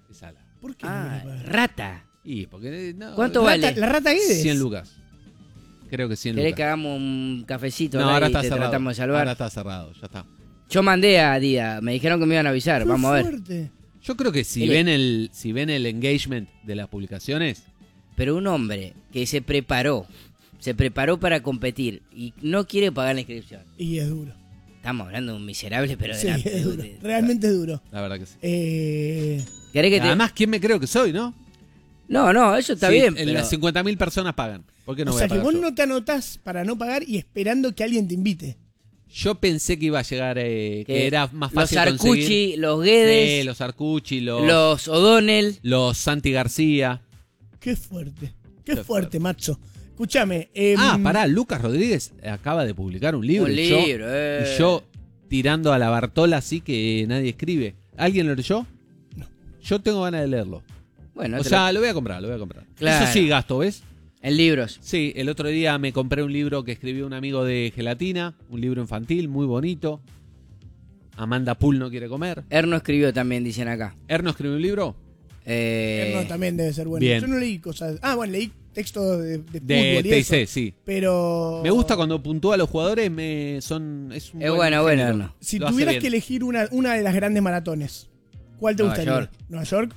Sala. ¿Por qué no viene a pagar? Rata. Y porque no, ¿Cuánto vale? ¿La rata Guedes? 100 lucas. Creo que 100 ¿Querés lucas. que hagamos un cafecito No, acá ahora y está te cerrado. tratamos de salvar? Ahora está cerrado, ya está. Yo mandé a Día, me dijeron que me iban a avisar, Qué vamos a ver. fuerte. Yo creo que si ven el engagement de las publicaciones, Pero un hombre que se preparó para competir y no quiere pagar la inscripción. Y es duro. Estamos hablando de un miserable, pero Sí, delante es duro. Realmente es duro. la verdad que sí. ¿Querés que te...? Además, ¿quién me creo que soy, no? No, eso está Sí, bien, pero... Las 50.000 personas pagan. ¿Por qué no o voy sea a que pagar vos yo? no te anotás para no pagar y esperando que alguien te invite. Yo pensé que iba a llegar, que era más los fácil Arcucci, conseguir. los Guedes, Sí, los Arcucci, los O'Donnell. los Santi García. Qué fuerte. Qué Qué fuerte, macho. Escúchame. Pará, Lucas Rodríguez acaba de publicar un libro. Un y yo- libro, y yo tirando a la Bartola así que nadie escribe. ¿Alguien lo leyó? No. Yo tengo ganas de leerlo. Bueno, O sea, lo voy a comprar, Claro. Eso sí gasto, ¿ves? en libros. Sí, el otro día me compré un libro que escribió un amigo de Gelatina, un libro infantil muy bonito. Amanda Pool no quiere comer. Erno escribió también, dicen acá. ¿Erno escribió un libro? No, también debe ser bueno. bien. Yo no leí cosas. Ah, bueno, leí textos de De fútbol y eso. TIC, sí. Pero. Me gusta cuando puntúa a los jugadores, es un Es buen bueno, género. Erno. Si Lo hace tuvieras bien. que elegir una de las grandes maratones, ¿cuál te Nueva gustaría? York. ¿Nueva York?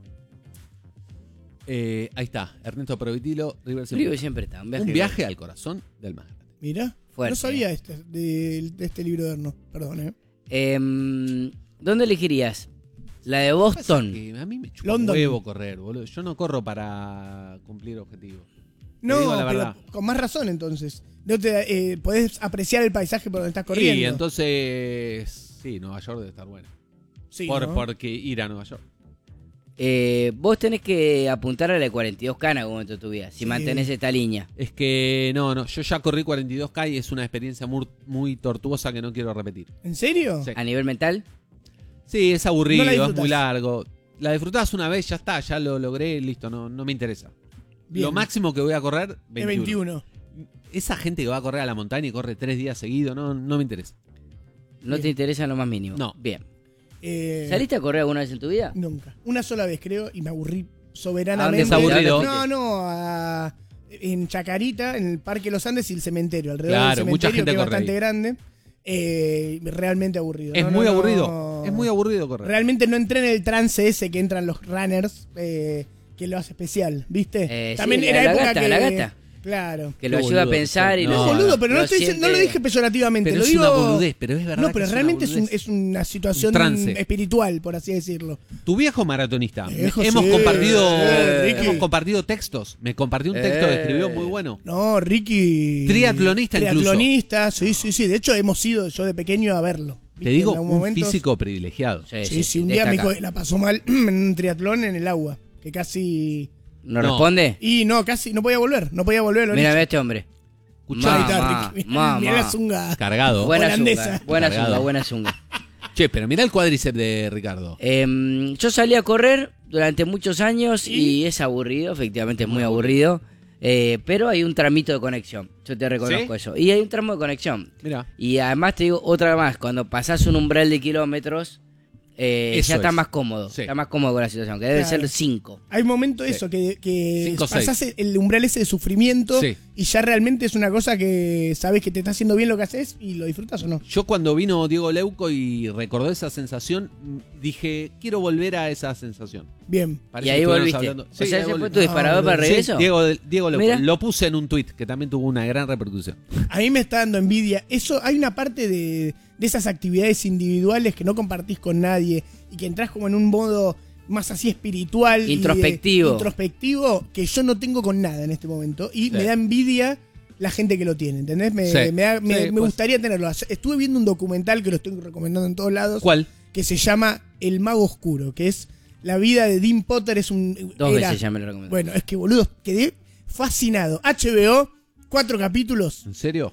Ahí está, Ernesto Provitilo, River Escribe Plate. siempre está. Un viaje al corazón del más grande. Mira. Fuerte. No sabía de este libro de Erno. Perdón, ¿Dónde elegirías? La de Boston. Que a mí me chupa London. huevo correr, boludo. Yo no corro para cumplir objetivos. No, digo la pero verdad. con más razón entonces. No te, podés apreciar el paisaje por donde estás corriendo. Y entonces, sí, Nueva York debe estar bueno. Sí, Por, ¿no? Porque ir a Nueva York. Vos tenés que apuntar a la de 42K en algún momento de tu vida, si Sí. mantenés esta línea. Es que, no, yo ya corrí 42K y es una experiencia muy tortuosa que no quiero repetir. ¿En serio? Sí. A nivel mental, Sí, es aburrido, No la es disfrutás. muy largo. La disfrutás una vez, ya está, ya lo logré, listo, no me interesa. Bien. Lo máximo que voy a correr, Es 21. 21. Esa gente que va a correr a la montaña y corre 3 días seguidos, no me interesa. no Bien. te interesa en lo más mínimo. No. Bien. Eh, ¿Saliste a correr alguna vez en tu vida? Nunca. Una sola vez, creo, y me aburrí ¿A soberanamente. dónde Es aburrido. No, en Chacarita, en el Parque Los Andes y el cementerio. Alrededor Claro, del mucha cementerio, gente que es corre bastante ahí. grande. Realmente aburrido. Es No, muy no, aburrido, no. es muy aburrido correr. Realmente no entré en el trance ese que entran los runners, que lo hace especial, ¿viste? También sí, era la época gata, que... la gata. Claro. Que lo Qué ayuda a boludo pensar que y sos. No, lo boludo, pero no, lo no lo dije peyorativamente. Pero lo es digo... una boludez, pero es verdad. No, pero que realmente es una boludez. es una situación trance. espiritual, por así decirlo. Tu viejo maratonista. Viejo, hemos sí. compartido Ricky. hemos compartido textos. Me compartió un texto que escribió muy bueno. No, Ricky... Triatlonista incluso. Triatlonista, sí. De hecho, hemos ido yo de pequeño a verlo. Te ¿viste? digo, En algún un momento- físico privilegiado. Sí, un día me dijo que la pasó mal en un triatlón en el agua. Que casi... ¿No No. responde? Y no, casi no podía volver. No podía volver a la Mira, orilla. ve a este hombre. Escuchá, Ahí está, Mamá, Ricky. mamá. Mirá la zunga. cargado. Buena Holandesa. zunga, buena Cargado. zunga, buena zunga. Che, pero mirá el cuádriceps de Ricardo. Yo salí a correr durante muchos años y es aburrido, efectivamente es muy aburrido. Pero hay un tramito de conexión, yo te reconozco eso. Y hay un tramo de conexión. Mirá. Y además te digo otra más, cuando pasás un umbral de kilómetros, Eso ya está es. más cómodo. Sí. Está más cómodo con la situación, que debe Claro. ser 5. Hay momentos Sí. eso, que 5 o 6. pasás el umbral ese de sufrimiento Sí. y ya realmente es una cosa que sabes que te está haciendo bien lo que haces y lo disfrutas o no. Yo cuando vino Diego Leuco y recordó esa sensación, dije, quiero volver a esa sensación. Bien. Parece Y que ahí estuvieron volviste. hablando- O Sí, sea, ahí ese fue volví. tu disparador para el Sí, regreso. Diego Leuco. Mira. Lo puse en un tweet que también tuvo una gran repercusión. A mí me está dando envidia. Eso, hay una parte de esas actividades individuales que no compartís con nadie y que entras como en un modo más así espiritual. y de- Introspectivo. introspectivo que yo no tengo con nada en este momento. Y Sí. me da envidia la gente que lo tiene, ¿entendés? Me Sí. Sí, pues. gustaría tenerlo. Estuve viendo un documental que lo estoy recomendando en todos lados. ¿Cuál? Que se llama El Mago Oscuro, que es la vida de Dean Potter. Es un... 2 era- veces ya me lo recomendé. Bueno, es que boludo, quedé fascinado. HBO, 4 capítulos. ¿En serio?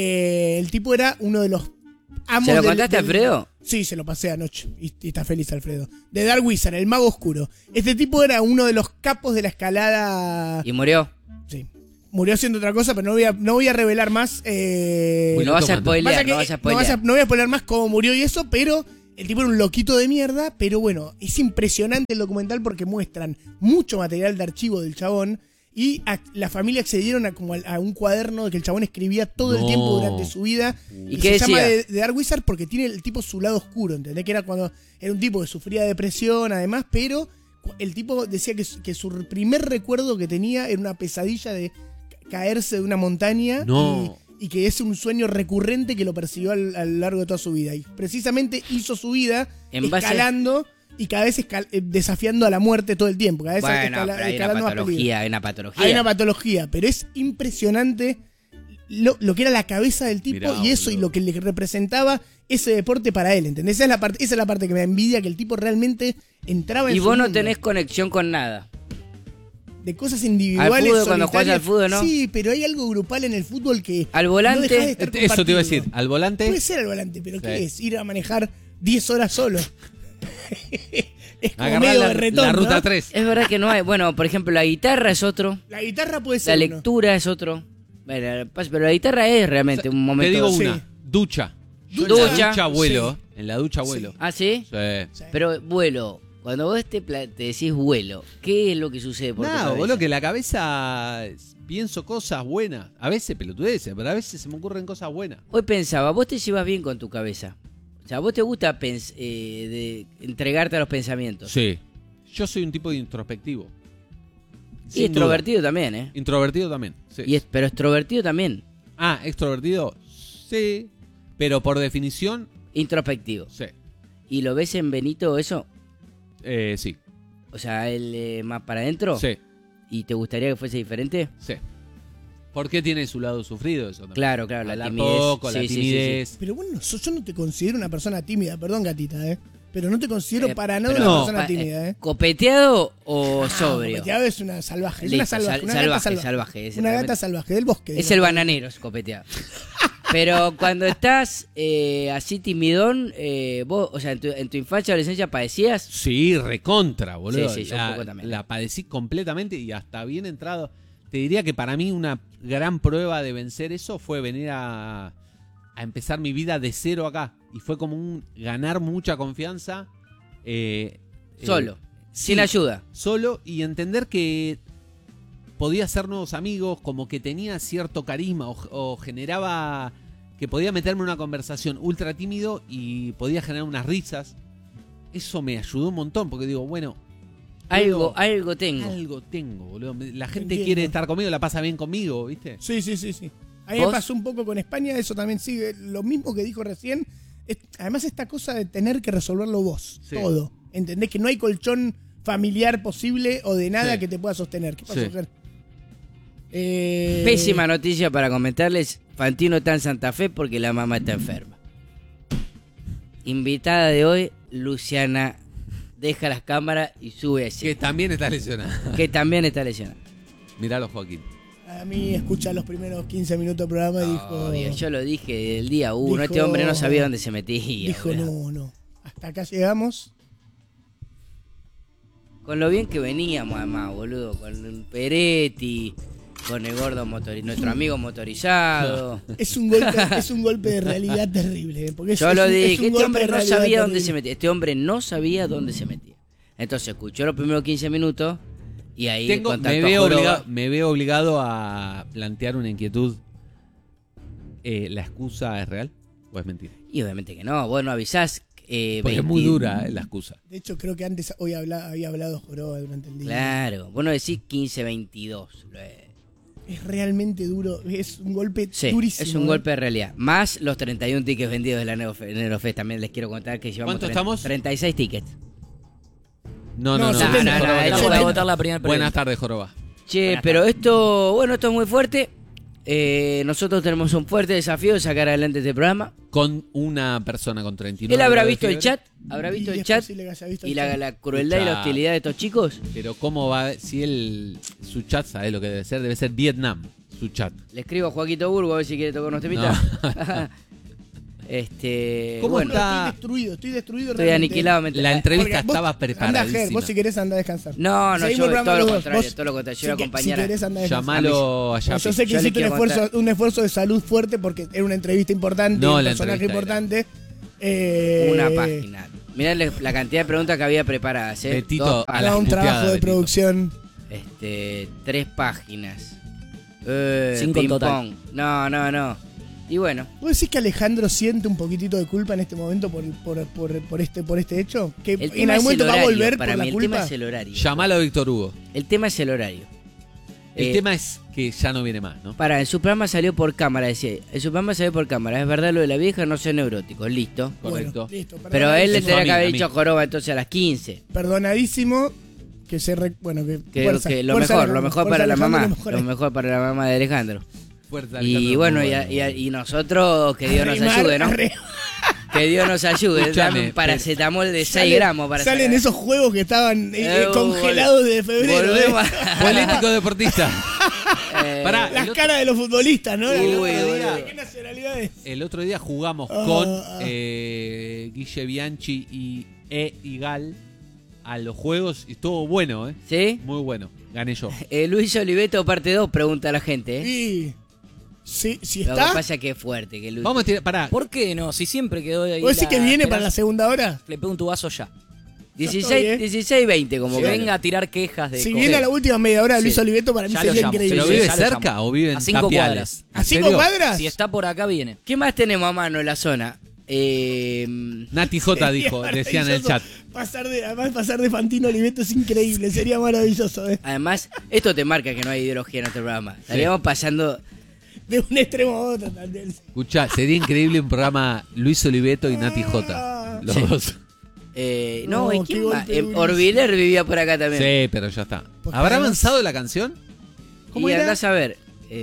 El tipo era uno de los amos ¿Se lo del- contaste a del- Alfredo? Sí, se lo pasé anoche. Y está feliz Alfredo. De Dark Wizard, el mago oscuro. Este tipo era uno de los capos de la escalada. Y murió. Sí. Murió haciendo otra cosa, pero no voy a revelar más. Bueno, No vas a tomando. spoilear, Pasa que no vas a spoilear. no voy a spoiler más cómo murió y eso, pero El tipo era un loquito de mierda, pero bueno, es impresionante el documental porque muestran mucho material de archivo del chabón y la familia accedieron a un cuaderno que el chabón escribía todo el tiempo durante su vida. ¿Y Y qué se llama decía? The Dark Wizard porque tiene el tipo su lado oscuro, ¿entendés? Que era cuando era un tipo que sufría depresión además, pero el tipo decía que su primer recuerdo que tenía era una pesadilla de caerse de una montaña No. y que es un sueño recurrente que lo persiguió a lo largo de toda su vida. Y precisamente hizo su vida En base- escalando y cada vez desafiando a la muerte todo el tiempo. Cada vez Bueno, pero hay una escalando más peligro. patología, hay una patología. Hay una patología, pero es impresionante lo que era la cabeza del tipo Mirá, y eso boludo. y lo que le representaba ese deporte para él, ¿entendés? Esa es la parte que me da envidia, que el tipo realmente entraba en Y su vos no mundo. tenés conexión con nada. De cosas individuales. Al fútbol, cuando jugás solitarias. al fútbol, ¿no? Sí, pero hay algo grupal en el fútbol que. Al volante- no dejás de estar Eso te iba a decir. compartiendo. Al volante. Puede ser al volante, pero ¿qué Sí. es? Ir a manejar 10 horas solo. Es como Agarrar medio la berretón, ruta ¿no? 3. Es verdad que no hay. Bueno, por ejemplo, la guitarra es otro. La guitarra puede La ser. uno. lectura es otro. Bueno, pero la guitarra es realmente un momento. Te digo Sí. una. Ducha. Yo en Ducha. la ducha vuelo. Sí. En la ducha vuelo. ¿Ah, sí? Sí. Sí. Pero vuelo. Cuando vos te decís vuelo, ¿qué es lo que sucede por tu No, cabeza? boludo, que la cabeza pienso cosas buenas. A veces pelotudeces, pero a veces se me ocurren cosas buenas. Hoy pensaba, vos te llevas bien con tu cabeza. O sea, vos te gusta entregarte a los pensamientos. Sí. Yo soy un tipo de introspectivo. Y Sin extrovertido también, ¿eh? duda. Introvertido también. Sí. Pero extrovertido también. Ah, extrovertido. Sí. Pero por definición, Introspectivo. sí. ¿Y lo ves en Benito eso? Sí. O sea, él más para adentro. Sí. ¿Y te gustaría que fuese diferente? Sí. ¿Por qué tiene su lado sufrido eso también? Claro, la Hablar timidez. poco, la Sí, sí, sí, timidez. Pero bueno, yo no te considero una persona tímida, perdón, gatita, ¿eh? Pero no te considero para nada pero una no, persona tímida, ¿eh? ¿Copeteado o sobrio? Copeteado es una salvaje. Es Listo, una salvaje. Una salvaje, gata salvaje. salvaje, ese Una realmente- gata salvaje del bosque. Es el bananero, es copeteado. Pero cuando estás así timidón, vos, o sea, en tu infancia, adolescencia, ¿padecías? Sí, recontra, boludo. Sí, sí, yo un poco también. La padecí completamente y hasta bien entrado. Te diría que para mí una gran prueba de vencer eso fue venir a empezar mi vida de cero acá. Y fue como ganar mucha confianza. Solo, sí, sin ayuda. Solo y entender que podía hacer nuevos amigos, como que tenía cierto carisma o generaba que podía meterme en una conversación ultra tímido y podía generar unas risas. Eso me ayudó un montón porque digo, bueno, Algo puedo- tengo. algo tengo, boludo. La gente Entiendo. quiere estar conmigo, la pasa bien conmigo, ¿viste? Sí, sí, sí, sí. A mí me ¿Vos? pasó un poco con España, eso también sigue. Lo mismo que dijo recién. Además, esta cosa de tener que resolverlo vos, Sí. todo. ¿Entendés? Que no hay colchón familiar posible o de nada Sí. que te pueda sostener. ¿Qué pasó, Sí. Ger? Pésima noticia para comentarles. Fantino está en Santa Fe porque la mamá está enferma. Invitada de hoy, Luciana. Deja las cámaras y sube a Que escena. también está lesionada. Que también está lesionada. Miralo, Joaquín. A mí escucha los primeros 15 minutos del programa y dijo. Obvio, yo lo dije desde el día uno. Este Dijo- hombre no sabía dónde se metía. Dijo, boludo. no. Hasta acá llegamos. Con lo bien que veníamos, además, boludo. Con Peretti, con el gordo nuestro amigo motorizado. Es un golpe de realidad terrible. Porque Yo lo dije, es un este golpe hombre de no realidad sabía dónde terrible. se metía. Este hombre no sabía dónde se metía. Entonces escuchó los primeros 15 minutos y ahí me contactó a veo, Joroba. me veo obligado a plantear una inquietud. ¿La excusa es real o es mentira? Y obviamente que no, vos no avisás. Porque es muy dura la excusa. De hecho, creo que antes había hablado Joroba durante el día. Claro, vos no decís 15-22. Es realmente duro. Es un golpe Sí, durísimo. es un ¿eh? golpe de realidad. Más los 31 tickets vendidos de la Neurofest. También les quiero contar que llevamos ¿Cuánto estamos? 36 tickets. No, No, no, no. 70. Joroba, no, no. no, Vamos a votar la primera Buenas tardes, Joroba. Che, Buenas pero esto es muy fuerte. Nosotros tenemos un fuerte desafío de sacar adelante este programa. Con una persona con 39 Él habrá grados de visto el fiebre. chat, habrá visto Y el es chat posible que haya visto y el chat. la crueldad y la Escuchá. hostilidad de estos chicos. Pero cómo va, si su chat, ¿sabes lo que debe ser Vietnam, su chat. Le escribo a Joaquito Burgo a ver si quiere tocar unos temitas. ¿Cómo bueno, está? Estoy destruido. estoy realmente. aniquilado La mentalmente. entrevista Porque vos- estaba Anda, Ger, preparadísima. vos si querés anda a descansar. No, Seguimos yo el programa todo lo los dos. contrario, Vos, todo lo contrario. Yo si voy a que- acompañar si a- querés anda a descansar. Llamalo a Yo Yapi. sé que Yo le hiciste quiero contar. un esfuerzo de salud fuerte porque era una entrevista importante, No, un la personaje entrevista importante. Una página. Mirá la cantidad de preguntas que había preparadas, ¿eh? De Tito Dos a Era las un puteadas trabajo de de Tito. producción. 3 páginas. 5 en total. ping-pong. No. Y bueno, ¿Vos decís que Alejandro siente un poquitito de culpa en este momento por este hecho? Que el en tema algún es el momento va a horario. volver Para por mí la el tema culpa. es el horario. Llamalo a Víctor Hugo. El tema es el horario. El tema es que ya no viene más, ¿no? En su programa salió por cámara, decía. En su programa salió por cámara. Es verdad lo de la vieja, no sé neurótico, listo. Correcto. Bueno, listo, Pero él le Eso tendría a mí, que haber a mí. dicho joroba entonces a las 15. Perdonadísimo. Que se fuerza, Que lo fuerza, mejor, Alejandro, lo mejor fuerza, para la Alejandro, mamá. mejor Lo es. mejor para la mamá de Alejandro. Fuerza, Y Alejandro. bueno, Muy y nosotros, que Dios nos Arrimar, ayude, ¿no? arre- Que Dios nos ayude. Escuchame, Dame un paracetamol de 6 Salen- gramos para Salen sacar. esos juegos que estaban congelados desde febrero. Volvemos Político deportista. Eh, Pará, Las el otro- caras de los futbolistas, ¿no? Uy, ¿De boludo. qué nacionalidades? El otro día jugamos Ah, con ah. Guille Bianchi y Gal a los juegos y estuvo bueno, ¿eh? ¿Sí? Muy bueno. Gané yo. Luis Oliveto, parte 2, pregunta a la gente, ¿eh? Y si Lo que está, pasa es que es fuerte. Que Luis... Vamos a tirar. Pará. ¿Por qué no? Si siempre quedó ahí. ¿vos decís que viene para la segunda hora? Le pego un tubazo ya. 16-20, como Que que venga a tirar quejas de. Si cosas. viene a la última media hora de Luis Sí. Oliveto, para mí Ya lo sería llamo. increíble. ¿Pero Sí, vive ya lo cerca llamo. o vive en A 5 Tapiales? cuadras. ¿A ¿En 5 serio? cuadras? Si está por acá, viene. ¿Qué más tenemos a mano en la zona? Nati J dijo, Sería decía en el chat. maravilloso. Además, pasar de Fantino a Oliveto es increíble. Sería maravilloso. Además, esto te marca que no hay ideología en nuestro programa. Estaríamos pasando. De un extremo a otro también. Escuchá, sería increíble un programa Luis Oliveto y Nati J. Los Sí. dos. No, ¿y qué quién golpe más? durísimo. Orbiler vivía por acá también. Sí, pero ya está. Porque ¿Habrá además- avanzado la canción? Y andás a ver.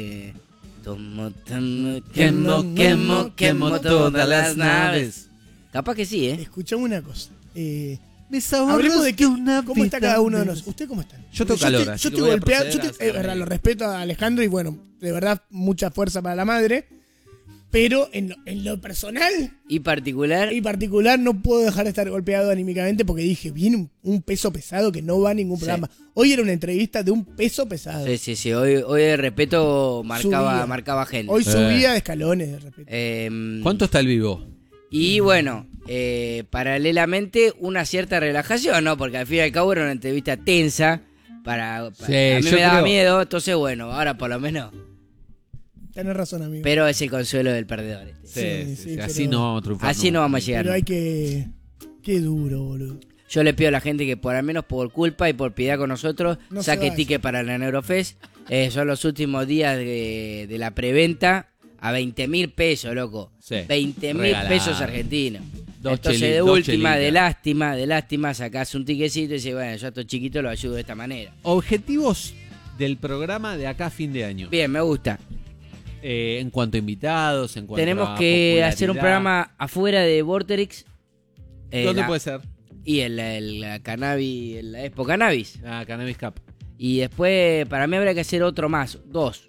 Quemo todas las naves. Capaz que sí, ¿eh? Escuchame una cosa. Mis Hablemos de una cómo está cada uno de vida. nosotros. ¿Usted cómo está? Yo tengo Porque calor, Yo así que estoy voy a golpeado. proceder a Es verdad, hacerme- lo respeto a Alejandro y bueno, de verdad, mucha fuerza para la madre. Pero en lo personal Y particular. y particular no puedo dejar de estar golpeado anímicamente porque dije, viene un peso pesado que no va a ningún Sí. programa. Hoy era una entrevista de un peso pesado. Sí. Hoy el respeto Subía. marcaba gente. Hoy subía de escalones de respeto. ¿Cuánto está el vivo? Y bueno, paralelamente una cierta relajación, ¿no? Porque al fin y al cabo era una entrevista tensa. Sí, a mí yo me daba creo- miedo, entonces bueno, ahora por lo menos. Tenés razón, amigo. Pero es el consuelo del perdedor. Sí, así pero- no vamos a triunfar. Así no vamos a llegar. Pero hay que... Qué duro, boludo. Yo le pido a la gente que por al menos por culpa y por piedad con nosotros No se saque vaya. ticket para la Neurofest. Son los últimos días de la preventa a 20.000 pesos, loco. Sí. 20.000 Regalado. pesos argentinos. Dos Entonces chelitas, de dos última, chelitas. de lástima, sacás un tiquecito y dices, bueno, yo a estos chiquitos los ayudo de esta manera. Objetivos del programa de acá a fin de año. Bien, me gusta. En cuanto a invitados, en cuanto Tenemos a que hacer un popularidad. programa afuera de Vorterix. ¿Dónde puede ser? Y en la Cannabis, en la Expo Cannabis. Ah, Cannabis Cup. Y después, para mí habría que hacer otro más, 2.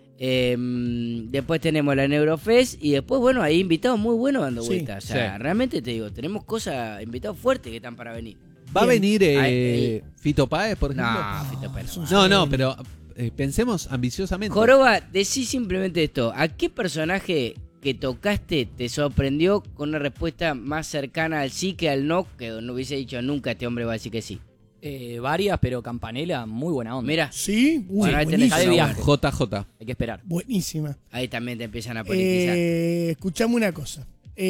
Después tenemos la Neurofest y después, bueno, hay invitados muy buenos dando Sí, vueltas. O sea, sí. realmente te digo, tenemos cosas, invitados fuertes que están para venir. ¿Va a Bien. venir Ay, Fito Páez, por ejemplo? No, Fito Páez no. No, no, pero pensemos ambiciosamente. Joroba, decí simplemente esto. ¿A qué personaje que tocaste te sorprendió con una respuesta más cercana al sí que al no? Que no hubiese dicho nunca este hombre va a decir que sí. Varias, pero Campanella, muy buena onda. Mira, ¿Sí? Uy, Bueno, ahí tenés Está de buenísima. viaje. JJ. Hay que esperar. Buenísima. ahí también te empiezan a politizar. Escuchame una cosa.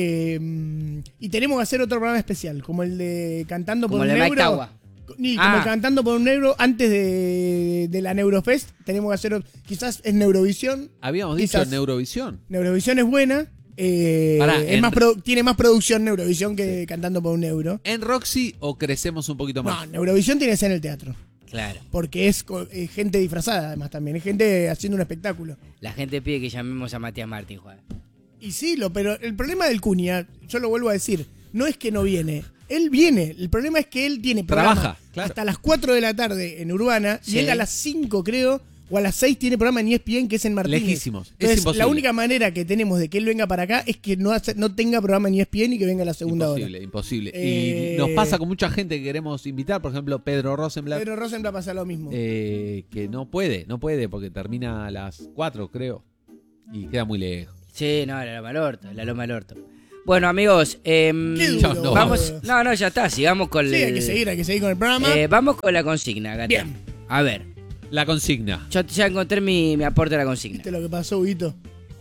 Y tenemos que hacer otro programa especial, como el de Cantando por Como un el de Mike Euro. Tawa. Ni como Ah. Cantando por un Euro antes de la Neurofest. Tenemos que hacer, quizás en Eurovisión. Habíamos dicho Quizás. en Eurovisión. Neurovisión es buena. Pará, es tiene más producción Neurovisión que Cantando por un Euro. ¿En Roxy o crecemos un poquito más? No, Neurovisión tiene que ser en el teatro. Claro. Porque es gente disfrazada, además también. Es gente haciendo un espectáculo. La gente pide que llamemos a Matías Martín, Juan. Y sí, pero el problema del Cunha, yo lo vuelvo a decir, no es que no viene. Él viene. El problema es que él tiene programa Trabaja, claro. hasta las 4 de la tarde en Urbana. Sí. Y él a las 5, creo, o a las 6 tiene programa en ESPN, que es en Martínez. Lejísimos. Es Entonces, imposible. la única manera que tenemos de que él venga para acá es que no tenga programa en ESPN y que venga a la segunda Imposible, hora. imposible. Eh, Y nos pasa con mucha gente que queremos invitar, por ejemplo, Pedro Rosenblatt, Pero Rosenblatt pasa lo mismo. que no puede porque termina a las 4, creo. Y queda muy lejos. Sí, no, la Loma del Orto, la Loma del Orto. Bueno, amigos, Qué duro, no, vamos. boludo. No, ya está. Sigamos con Sí, hay que seguir con el programa. Vamos con la consigna, Gata. Bien. A ver, La consigna. yo ya encontré mi aporte a la consigna. ¿Viste lo que pasó, Huguito?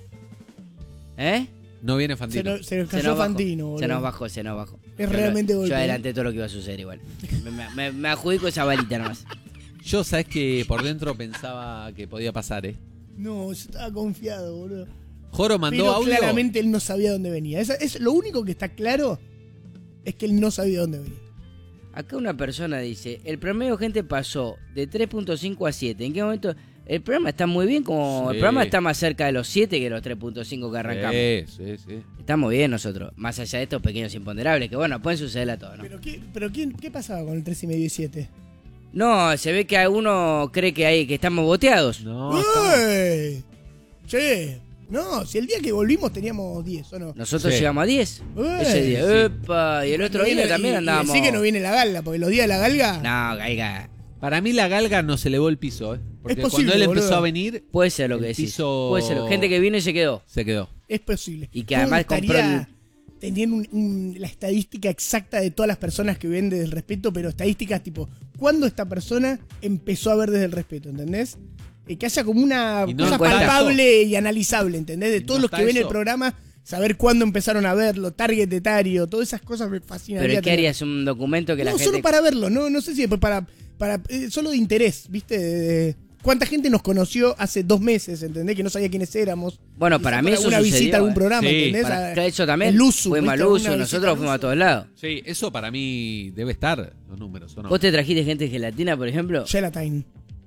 ¿Eh? No viene Se Fantino. nos cayó bajó. Fantino, boludo. Se nos bajó. Es realmente Yo golpe. adelanté todo lo que iba a suceder igual. Me adjudico esa balita nomás. Yo, sabes que por dentro pensaba que podía pasar, ¿eh? No, yo estaba confiado, boludo. Joro mandó Pero audio. claramente él no sabía dónde venía. Es lo único que está claro es que él no sabía dónde venía. Acá una persona dice, el promedio gente pasó de 3.5 a 7. ¿En qué momento? El programa está muy bien, como Sí. el programa está más cerca de los 7 que los 3.5 que arrancamos. Sí. Estamos bien nosotros, más allá de estos pequeños imponderables, que bueno, pueden suceder a todos, ¿no? Pero ¿qué pasaba con el 3,5 y 7? No, se ve que alguno cree que estamos boteados. No, estamos- ¡Ey! Che, no, si el día que volvimos teníamos 10, ¿o no? Nosotros Sí. llegamos a 10. ¡Ey! Ese día, sí. ¡epa! Y el otro día también andábamos. Sí que no viene la galga, porque los días de la galga... No, caiga. Para mí la galga nos elevó el piso, ¿eh? Porque Es posible, cuando él boludo. empezó a venir, Puede ser lo que El decís. piso- Puede ser. Gente que vino y se quedó. se quedó. Es posible. Y que ¿Cómo además estaría compró teniendo la estadística exacta de todas las personas que ven desde el respeto, pero estadísticas tipo, ¿cuándo esta persona empezó a ver desde el respeto? ¿Entendés? Que haya como una Y no cosa encuentra palpable y analizable, ¿entendés? De ¿Y todos no los que está ven el eso? programa, saber cuándo empezaron a verlo, target etario, todas esas cosas me fascinan. Pero ¿qué harías? ¿Un documento que la No, gente... solo para verlo, no sé si después para solo de interés, ¿viste? ¿Cuánta gente nos conoció hace 2 meses, ¿entendés? Que no sabía quiénes éramos. Bueno, Quizá para mí eso una sucedió, visita a algún programa, Sí, ¿entendés? Para eso también. El uso, fuimos ¿viste? al Una uso, visita nosotros al fuimos a uso. todos lados. Sí, eso para mí debe estar, los números, ¿o no? ¿Vos te trajiste gente de gelatina, por ejemplo? Gelatine.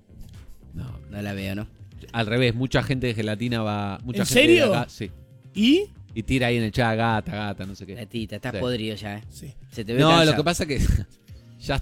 No, No la veo, ¿no? al revés, mucha gente de gelatina va... Mucha ¿En gente serio? de acá, sí. ¿Y? Y tira ahí en el chat, gata, no sé qué. Gatita, estás Sí. podrido ya, ¿eh? Sí. Se te ve No, cansado. lo que pasa que ya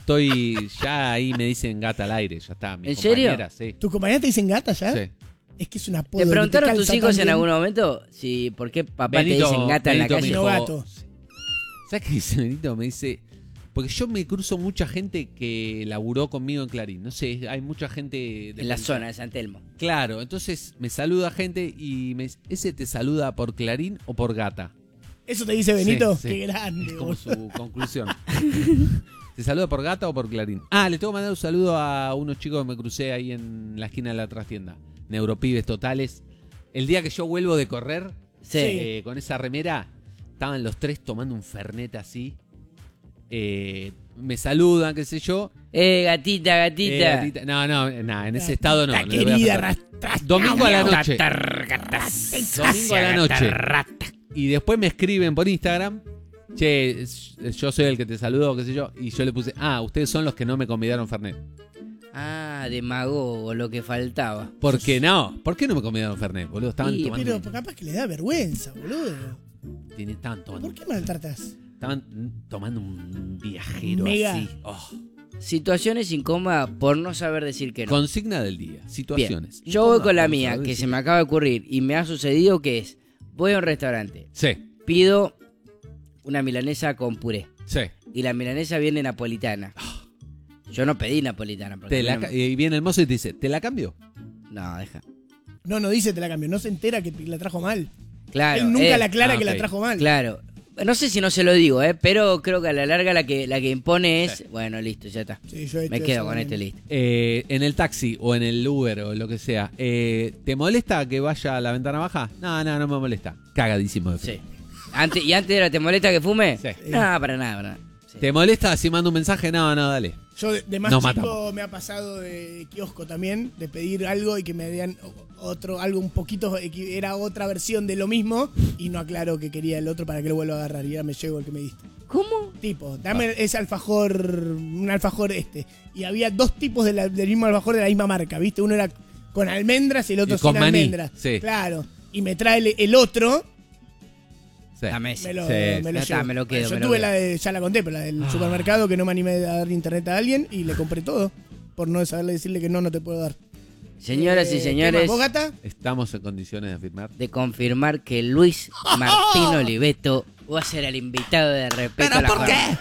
ahí me dicen gata al aire, ya está. Mi ¿En serio? compañera, Sí. ¿Tu compañera te dicen gata ya? Sí. Es que es una apodo ¿Te que preguntaron tus calza hijos tan en bien. algún momento si por qué papá Benito- te dicen gata en la Benito calle? me No, dijo- gato. ¿Sabes qué dice Benito? Me dice... Porque yo me cruzo mucha gente que laburó conmigo en Clarín. No sé, hay mucha gente... de En la Punta. zona de San Telmo. Claro, entonces me saluda gente y me dice, ¿ese te saluda por Clarín o por gata? ¿Eso te dice Benito? Sí, sí. Qué grande, Es como boludo. su conclusión. ¿Te saluda por gata o por Clarín? Ah, le tengo que mandar un saludo a unos chicos que me crucé ahí en la esquina de la trastienda. Neuropibes totales. El día que yo vuelvo de correr, Sí. con esa remera, estaban los 3 tomando un fernet así. Me saludan, qué sé yo. Gatita, gatita. Gatita. No, en ese estado no. La no le voy a querida faltar. Domingo a la noche. Domingo a la noche. Y después me escriben por Instagram. Che, yo soy el que te saludo, qué sé yo. Y yo le puse, ustedes son los que no me convidaron Fernet. Ah, demagogo, lo que faltaba. ¿Por qué no? ¿Por qué no me convidaron Fernet, boludo? Estaban Sí, tomando. Pero capaz que le da vergüenza, boludo. Estaban tomando. ¿Por qué maltratas? Estaban tomando un viajero Mega. así. Oh. Situaciones incómodas por no saber decir que no. Consigna del día. Situaciones. Bien, yo voy con la Incómodas por no mía, saber que decir. se me acaba de ocurrir y me ha sucedido, que es, voy a un restaurante, Sí, pido una milanesa con puré sí. y la milanesa viene napolitana. Yo no pedí napolitana. Porque a mí no me- Y viene el mozo y te dice, ¿te la cambio? No, deja. No dice te la cambio. No se entera que la trajo mal. Claro. Él nunca le aclara que ok. la trajo mal. Claro. No sé si no se lo digo, pero creo que a la larga la que impone es, bueno, listo, ya está. Sí, yo he hecho Me quedo eso con también. este listo. En el taxi o en el Uber o lo que sea, ¿te molesta que vaya a la ventana baja? No me molesta. Cagadísimo de frío. Sí. Antes era, ¿te molesta que fume? Sí. No, para nada. Sí. ¿Te molesta si mando un mensaje? No, dale. Yo de más Nos chico matamos. me ha pasado de kiosco también, de pedir algo y que me dieran algo un poquito, era otra versión de lo mismo y no aclaro que quería el otro para que lo vuelva a agarrar y ahora me llevo el que me diste. ¿Cómo? Tipo, dame ese alfajor, un alfajor este. Y había 2 tipos del mismo alfajor de la misma marca, ¿viste? Uno era con almendras y el otro Y con sin maní, almendras. sí. Claro. Y me trae el otro, Sí. Dame ese. me lo, Sí. me lo Ya está, llevo. me lo quedo, Yo me lo tuve quedo. la de, ya la conté, pero la del supermercado que no me animé a dar internet a alguien y le compré todo. Por no saberle decirle que no te puedo dar. Señoras y ¿qué señores, más? ¿Vos, gata? ¿Estamos en condiciones de afirmar? de confirmar que Luis Martín Oliveto va a ser el invitado de respeto a la jornada.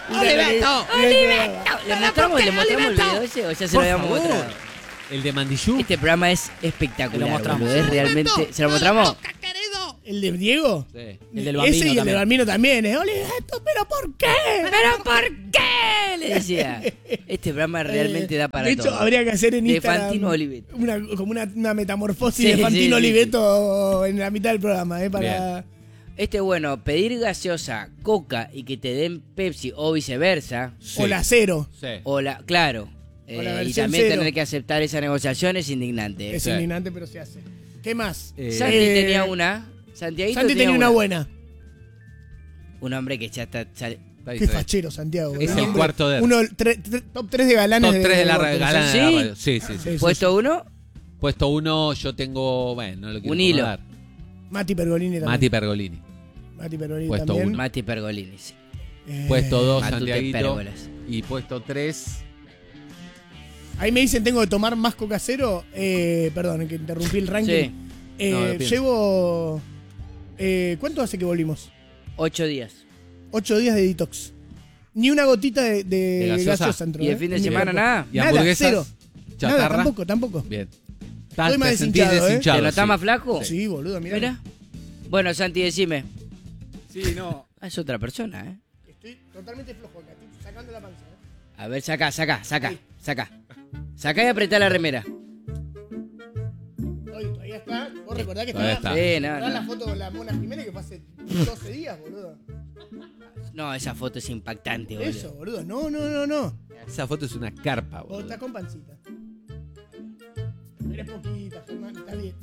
¿Le mostramos el video ese o ya se lo habíamos mostrado? ¿El de Mandillú? Este programa es espectacular, Lo mostramos. boludo, es realmente... ¿Se lo mostramos? ¿El de Diego? Sí. El del Bambino Ese y el también. del Bambino también, ¿eh? Oliveto, ¿pero por qué? ¿Pero por qué? Le decía. Este programa realmente da para De hecho, todo. habría que hacer en De Instagram Fantino Oliveto. como una metamorfosis Sí, de Fantino sí, sí, Oliveto en la mitad del programa, para... Este bueno, pedir gaseosa, coca y que te den Pepsi o viceversa. O la cero. Sí. Claro. O la Y versión también cero. tener que aceptar esa negociación es indignante. Es Sí. indignante, pero se hace. ¿Qué más? Santi tenía una. Santiaguito Santi tenía una buena. Un hombre que ya está. Está Qué distraído. fachero, Santiago. Es Un el hombre- cuarto de... Uno, top 3 de galanes. Top 3 de la Walker, galana ¿sí? de la radio. Sí, sí, sí. Sí, sí, Puesto uno, Puesto 1 yo tengo... Bueno, no lo quiero Un hilo. acomodar. Mati Pergolini también. Mati Pergolini. Mati Pergolini Puesto también. uno. Mati Pergolini. Sí. Puesto 2 Matute Santiaguito. Pérgolas. Y puesto 3... Ahí me dicen tengo que tomar más coca cero. Perdón, que interrumpí el ranking. Sí. No, lo pienso. Llevo... ¿Cuánto hace que volvimos? 8 días. 8 días de detox. Ni una gotita de gaseosa? gaseosa entró. ¿Y el fin de en mi semana cuerpo. nada? ¿Y Nada, hamburguesas? cero. Nada, ¿Chatarra? tampoco. Bien. Estoy más ¿Te sentís deshinchado, deshinchado? ¿Te notás sí. más flaco? Sí, boludo, mira. Mira. Bueno, Santi, decime. Sí, no. Ah, es otra persona, ¿eh? Estoy totalmente flojo acá. Estoy sacando la panza. A ver, saca. Saca y apretá la remera. Todavía está. Vos recordás que Todavía estaba... está. Sí, no, ¿Recordás la no. foto con la Mona Jiménez que fue hace 12 días, boludo? No, esa foto es impactante, boludo. Eso, boludo. No. Esa foto es una carpa, Vos boludo. estás con pancita. Eres poquita, Germán, está bien.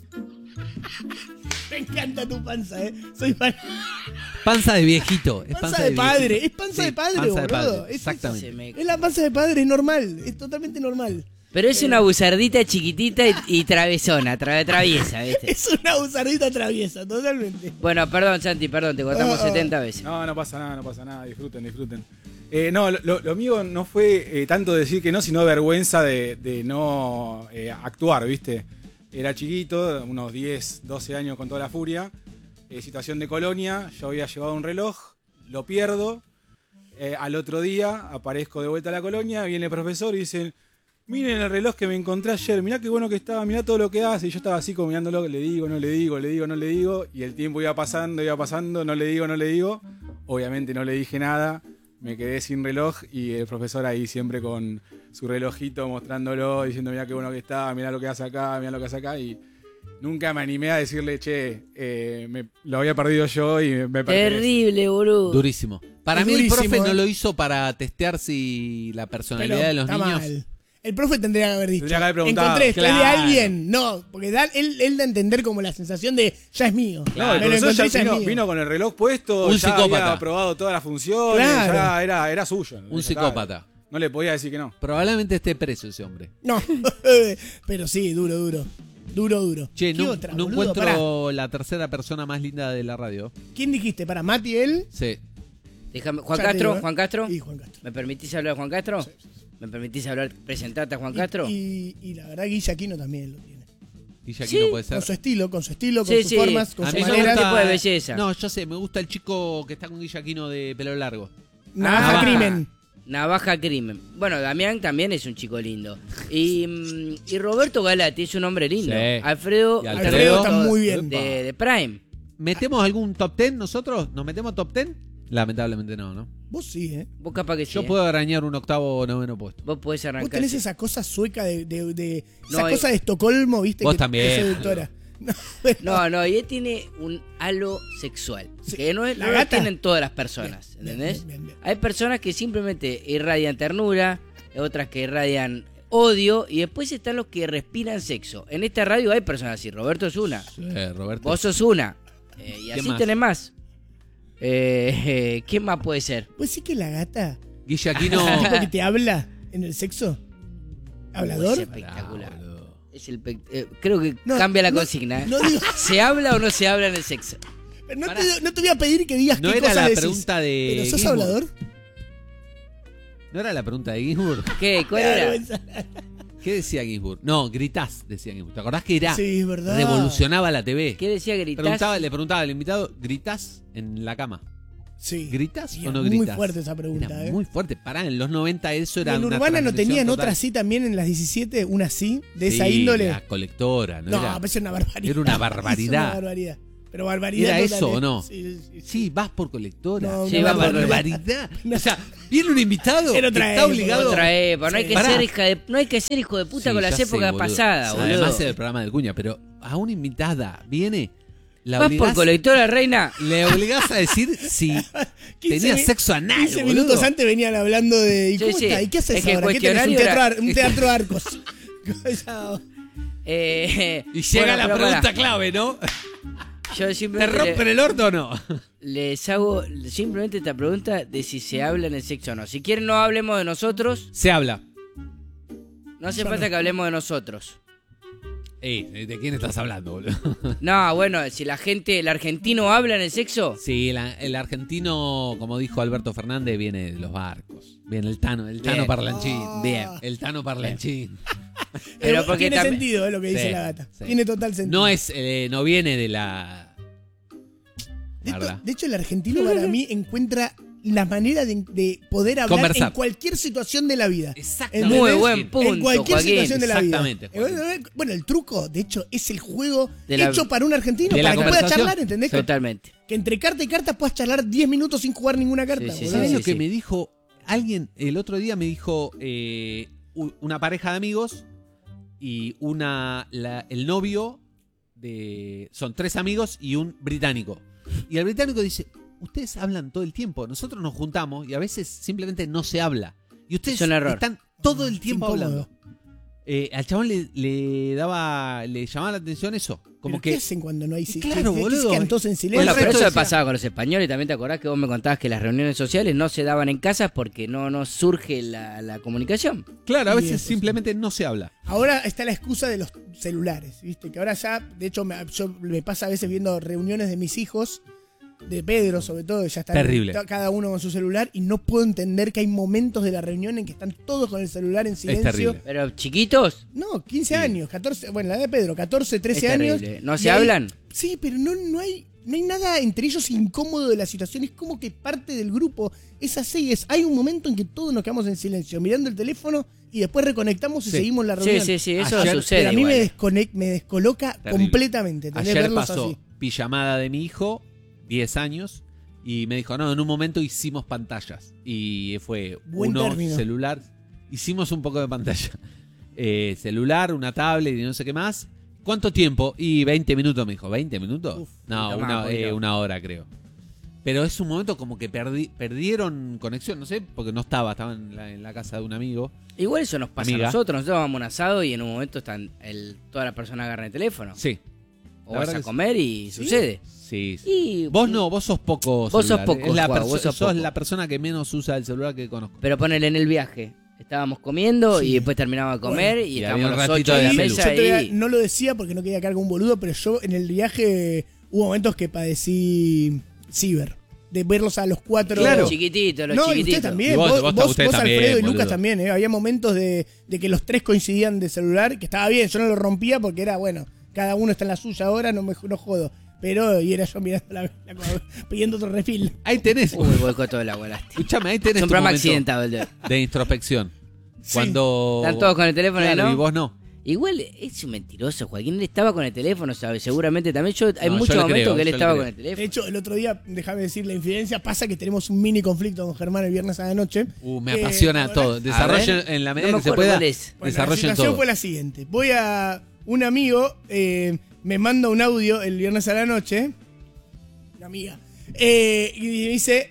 Me encanta tu panza, Soy fan. Panza de viejito. Es Panza de padre, viejito. es panza Sí, de padre, panza de boludo. padre, Es exactamente. Se me- Es la panza de padre, es normal. Es totalmente normal. Pero es una buzardita chiquitita y travesona, traviesa, ¿viste? Es una buzardita traviesa, totalmente. Bueno, perdón, Santi, te cortamos Oh, oh. 70 veces. No pasa nada. Disfruten. No, lo mío no fue tanto decir que no, sino vergüenza de no actuar, ¿viste? Era chiquito, unos 10, 12 años con toda la furia. Situación de colonia, yo había llevado un reloj, lo pierdo. Al otro día aparezco de vuelta a la colonia, viene el profesor y dice: miren el reloj que me encontré ayer, mirá qué bueno que estaba, mirá todo lo que hace. Y yo estaba así como mirándolo, le digo, no le digo. Y el tiempo iba pasando, no le digo. Obviamente no le dije nada, me quedé sin reloj y el profesor ahí siempre con su relojito mostrándolo, diciendo mirá qué bueno que está, mirá lo que hace acá, Y nunca me animé a decirle, che, lo había perdido yo y me pertenece. Terrible, boludo. Durísimo. Para Es mí durísimo, el profe no ¿eh? lo hizo para testear si la personalidad Pero de los está niños... mal. El profe tendría que haber dicho. Tendría que haber preguntado. Encontré esto, ¿es de Claro. alguien? No, porque él da a entender como la sensación de ya es mío. No, el Me lo profesor encontré, ya es mío. vino con el reloj puesto, Un ya psicópata. había aprobado todas las funciones, Claro. ya era suyo. Un Ya psicópata. está. No le podía decir que no. Probablemente esté preso ese hombre. No, pero sí, duro. Duro. Che, ¿Qué no, otra, no boludo? encuentro Pará. la tercera persona más linda de la radio. ¿Quién dijiste? ¿Para Mati él? Sí. Déjame, Juan Ya te Castro, digo, ¿eh? Juan Castro. Y Juan Castro. ¿Me permitís hablar de Juan Castro? ¿Me permitís hablar, presentarte a Juan Castro? Y la verdad, Guilla Aquino también lo tiene. Y ya aquí Sí, no puede ser. Con su estilo, con Sí, sus sí. formas, con A sus mí me manera. maneras. tipo de belleza. No, yo sé, me gusta el chico que está con Guillaquino de pelo largo. Navaja Navaja. Crimen. Navaja Crimen. Bueno, Damián también es un chico lindo. Y Roberto Galati es un hombre lindo. Sí. Alfredo, Y Alfredo está muy bien. de Prime. ¿Metemos algún top 10 nosotros? ¿Nos metemos top 10? Lamentablemente no. Vos sí, Vos capaz que sí. Yo puedo arañar un octavo o noveno puesto. Vos podés Vos arrancar. tenés sí. esa cosa sueca de No, esa cosa de Estocolmo, ¿viste? Vos que también, es seductora. No, y él tiene un halo sexual. Sí. Que no, La no lo gata. tienen todas las personas. Bien, ¿Entendés? bien. Hay personas que simplemente irradian ternura, otras que irradian odio, y después están los que respiran sexo. En esta radio hay personas así. Roberto es una. Roberto. Vos sos una. Y así más? tenés más. ¿Quién más puede ser? ¿Vos sí que la gata? Guillaquino. ¿El tipo que te habla en el sexo? Es ¿Hablador? espectacular. boludo. Es el creo que No, cambia la no, consigna. no digo- ¿Se habla o no se habla en el sexo? No Pará. no te voy a pedir que digas No qué era cosas la decís. pregunta de ¿Pero sos Ginsburg. hablador? ¿No era la pregunta de Ginsburg? ¿Qué? ¿Cuál Me da era? vergüenza. ¿Qué decía Ginsburg? No, gritás, decía Ginsburg. ¿Te acordás que era? Sí, es verdad. Revolucionaba la TV. ¿Qué decía Gritás? Le preguntaba al invitado, ¿gritás en la cama? Sí. ¿Gritas Sí, o no muy gritas? fuerte esa pregunta, Era muy fuerte. Pará, en los 90 eso ¿Y era en una Urbana no transgresión tenían total. otra así también en las 17? ¿Una así? ¿De esa Sí, índole? la colectora, ¿no? No, era? pero es una barbaridad. Era una barbaridad. Es una barbaridad. Pero barbaridad. ¿Era total, eso o no? Sí. Sí, vas por colectora. No, Sí, va por barbaridad. O sea, viene un invitado Era que otra está época, obligado. Otra época. No hay Sí. que Pará. ser no hay que ser hijo de puta Sí, con las ya sé, épocas boludo. pasadas, boludo. Además del programa del Cuña, pero a una invitada viene, la ¿Vas por obligás, colectora, reina? le obligás a decir si 15 tenía mi- sexo anal, 15 boludo. minutos antes venían hablando de. ¿Y Sí, cómo sí. está? ¿Y qué haces Es que el ahora? ¿Qué tenés? Un cuestionario teatro, era- un teatro de arcos. Y llega la pregunta clave, ¿no? Yo ¿Te simplemente rompen el orto o no? les hago simplemente esta pregunta de si se habla en el sexo o no. Si quieren no hablemos de nosotros, Se habla. no hace falta que hablemos de nosotros. ¿De quién estás hablando, boludo? No, bueno, si el argentino habla en el sexo, Sí, el argentino, como dijo Alberto Fernández, viene de los barcos. Viene el Tano Bien. Parlanchín. Bien. El Tano Parlanchín. pero porque tiene también sentido lo que dice Sí, la gata. sí. Tiene total sentido. No viene de la... ¿verdad? De hecho, el argentino para mí encuentra la manera de poder hablar Conversar. en cualquier situación de la vida. Exactamente. Muy buen punto, En cualquier Joaquín. situación de la vida. Exactamente, Joaquín. Bueno, el truco, de hecho, es el juego De la- hecho para un argentino, de la para que pueda conversación. charlar, ¿entendés? totalmente. Que entre carta y carta puedas charlar 10 minutos sin jugar ninguna carta. Sí, sí, boludo. ¿Sabes sí, lo que sí. me dijo alguien? El otro día me dijo una pareja de amigos y el novio son 3 amigos y un británico. Y el británico dice, ustedes hablan todo el tiempo, nosotros nos juntamos y a veces simplemente no se habla. Y ustedes Es un error. están todo el tiempo incómodo. hablando. Al chabón le llamaba la atención eso. Como ¿Pero qué que hacen cuando no hay silencio? Claro, ¿Qué boludo. se quedan todos en silencio? Bueno, el pero resto eso decía- pasaba con los españoles. También te acordás que vos me contabas que las reuniones sociales no se daban en casas porque no surge la comunicación. claro, a Y veces eso, simplemente no se habla. Ahora está la excusa de los celulares, ¿viste? Que ahora ya, de hecho, me pasa a veces viendo reuniones de mis hijos, de Pedro sobre todo, que ya están Terrible. cada uno con su celular, y no puedo entender que hay momentos de la reunión en que están todos con el celular en silencio. terrible. Pero chiquitos, No, 15 años, 14, bueno, la edad de Pedro, 14, 13 es años. terrible. ¿No y se ahí- hablan? Sí, pero no hay nada entre ellos incómodo de la situación. Es como que parte del grupo es así. Hay un momento en que todos nos quedamos en silencio, mirando el teléfono y después reconectamos y Sí. seguimos la Sí, reunión. sí, sí, eso Ayer- sucede. Pero a mí igual. me descoloca Terrible. completamente. ¿entendés? Ayer Verlos pasó así. pijamada de mi hijo, 10 años, y me dijo, no, en un momento hicimos pantallas. Y fue Buen término. celular, hicimos un poco de pantalla. Celular, una tablet y no sé qué más. ¿Cuánto tiempo? Y 20 minutos, me dijo. ¿20 minutos? Uf, no, poquito más, poquito. una hora creo. Pero es un momento como que perdieron conexión, no sé, porque no estaba en la casa de un amigo. Igual eso nos pasa Amiga. a nosotros. Nosotros vamos a un asado y en un momento toda la persona agarra el teléfono. Sí, O la vas verdad a que comer y sucede. sí. Y, Vos no, vos sos poco Vos sos celular. poco, Es la Juan, vos sos sos poco. la persona que menos usa el celular que conozco. Pero ponele en el viaje. Estábamos comiendo Sí. y después terminábamos de comer Bueno, y y estábamos había un los ratito 8 de en la celu. Yo mesa todavía y... no lo decía porque no quería cargar un boludo, pero yo en el viaje hubo momentos que padecí ciber. De verlos a los 4. Claro. Los chiquititos, los No, y chiquititos. usted también. Y vos Vos, también, Alfredo y boludo. Lucas también. Había momentos de que los 3 coincidían de celular, que estaba bien. Yo no lo rompía porque era, bueno, cada uno está en la suya ahora, no jodo. Pero, y era yo mirando pidiendo otro refil. Ahí tenés. Uy, el boicoto de la volaste. Escuchame, ahí Es tenés un tu programa momento accidentado el de hoy. de introspección. Sí. Cuando Están todos con el teléfono y Claro, no. y vos no. Igual es un mentiroso, Joaquín. Él estaba con el teléfono, ¿sabes? Seguramente también. Hay No, muchos yo le momentos creo, que él yo le estaba creo. con el De teléfono. hecho, el otro día, déjame decir la infidencia, pasa que tenemos un mini conflicto con Germán el viernes a la noche. Me apasiona la todo. verdad- Desarrollen ver. en la No medida me que se acuerdo pueda. cuál es. Bueno, la Desarrollen situación todo. fue la siguiente. Voy a un amigo, me manda un audio el viernes a la noche, una amiga, y me dice,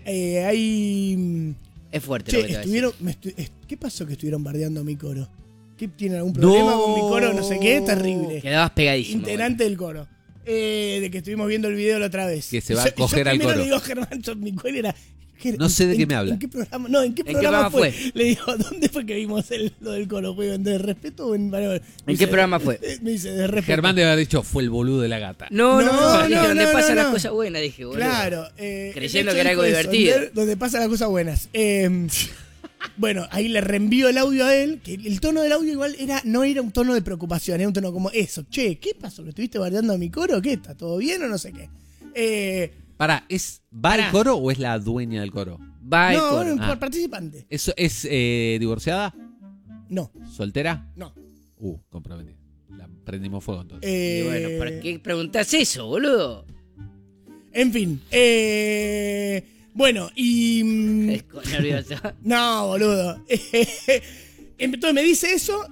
Es fuerte che, lo que te voy a decir. ¿qué pasó que estuvieron bardeando a mi coro? ¿Qué tienen algún problema con mi coro? No sé qué, terrible. Quedabas pegadísimo. Integrante del coro. De que estuvimos viendo el video la otra vez. Que se Y va yo- a coger y yo al primero coro. le digo a Germán, mi coro era... No sé de qué me habla. ¿En qué programa? No, ¿en qué programa fue? Le digo, ¿dónde fue que vimos lo del coro? ¿Fue en De Respeto o en... ¿En qué programa fue? Me dice, De Respeto. Germán debe haber dicho, fue el boludo de la gata. No, dije, ¿dónde no, pasan no. las cosas buenas? Dije, boludo. Claro. Creyendo de que era hecho algo dijo eso, divertido. donde pasan las cosas buenas. Bueno, ahí le reenvío el audio a él, que el tono del audio igual no era un tono de preocupación, era un tono como eso. Che, ¿qué pasó? ¿Que estuviste bardeando a mi coro? ¿Qué? ¿Está todo bien o no sé qué? Pará, ¿va al coro o es la dueña del coro? Va el No, coro. un Ah. participante. ¿Es divorciada? No, ¿Soltera? no. Comprometida. La prendimos fuego entonces. Y bueno, ¿para qué preguntás eso, boludo? En fin. Bueno, y... Nervioso. No, boludo. Entonces me dice eso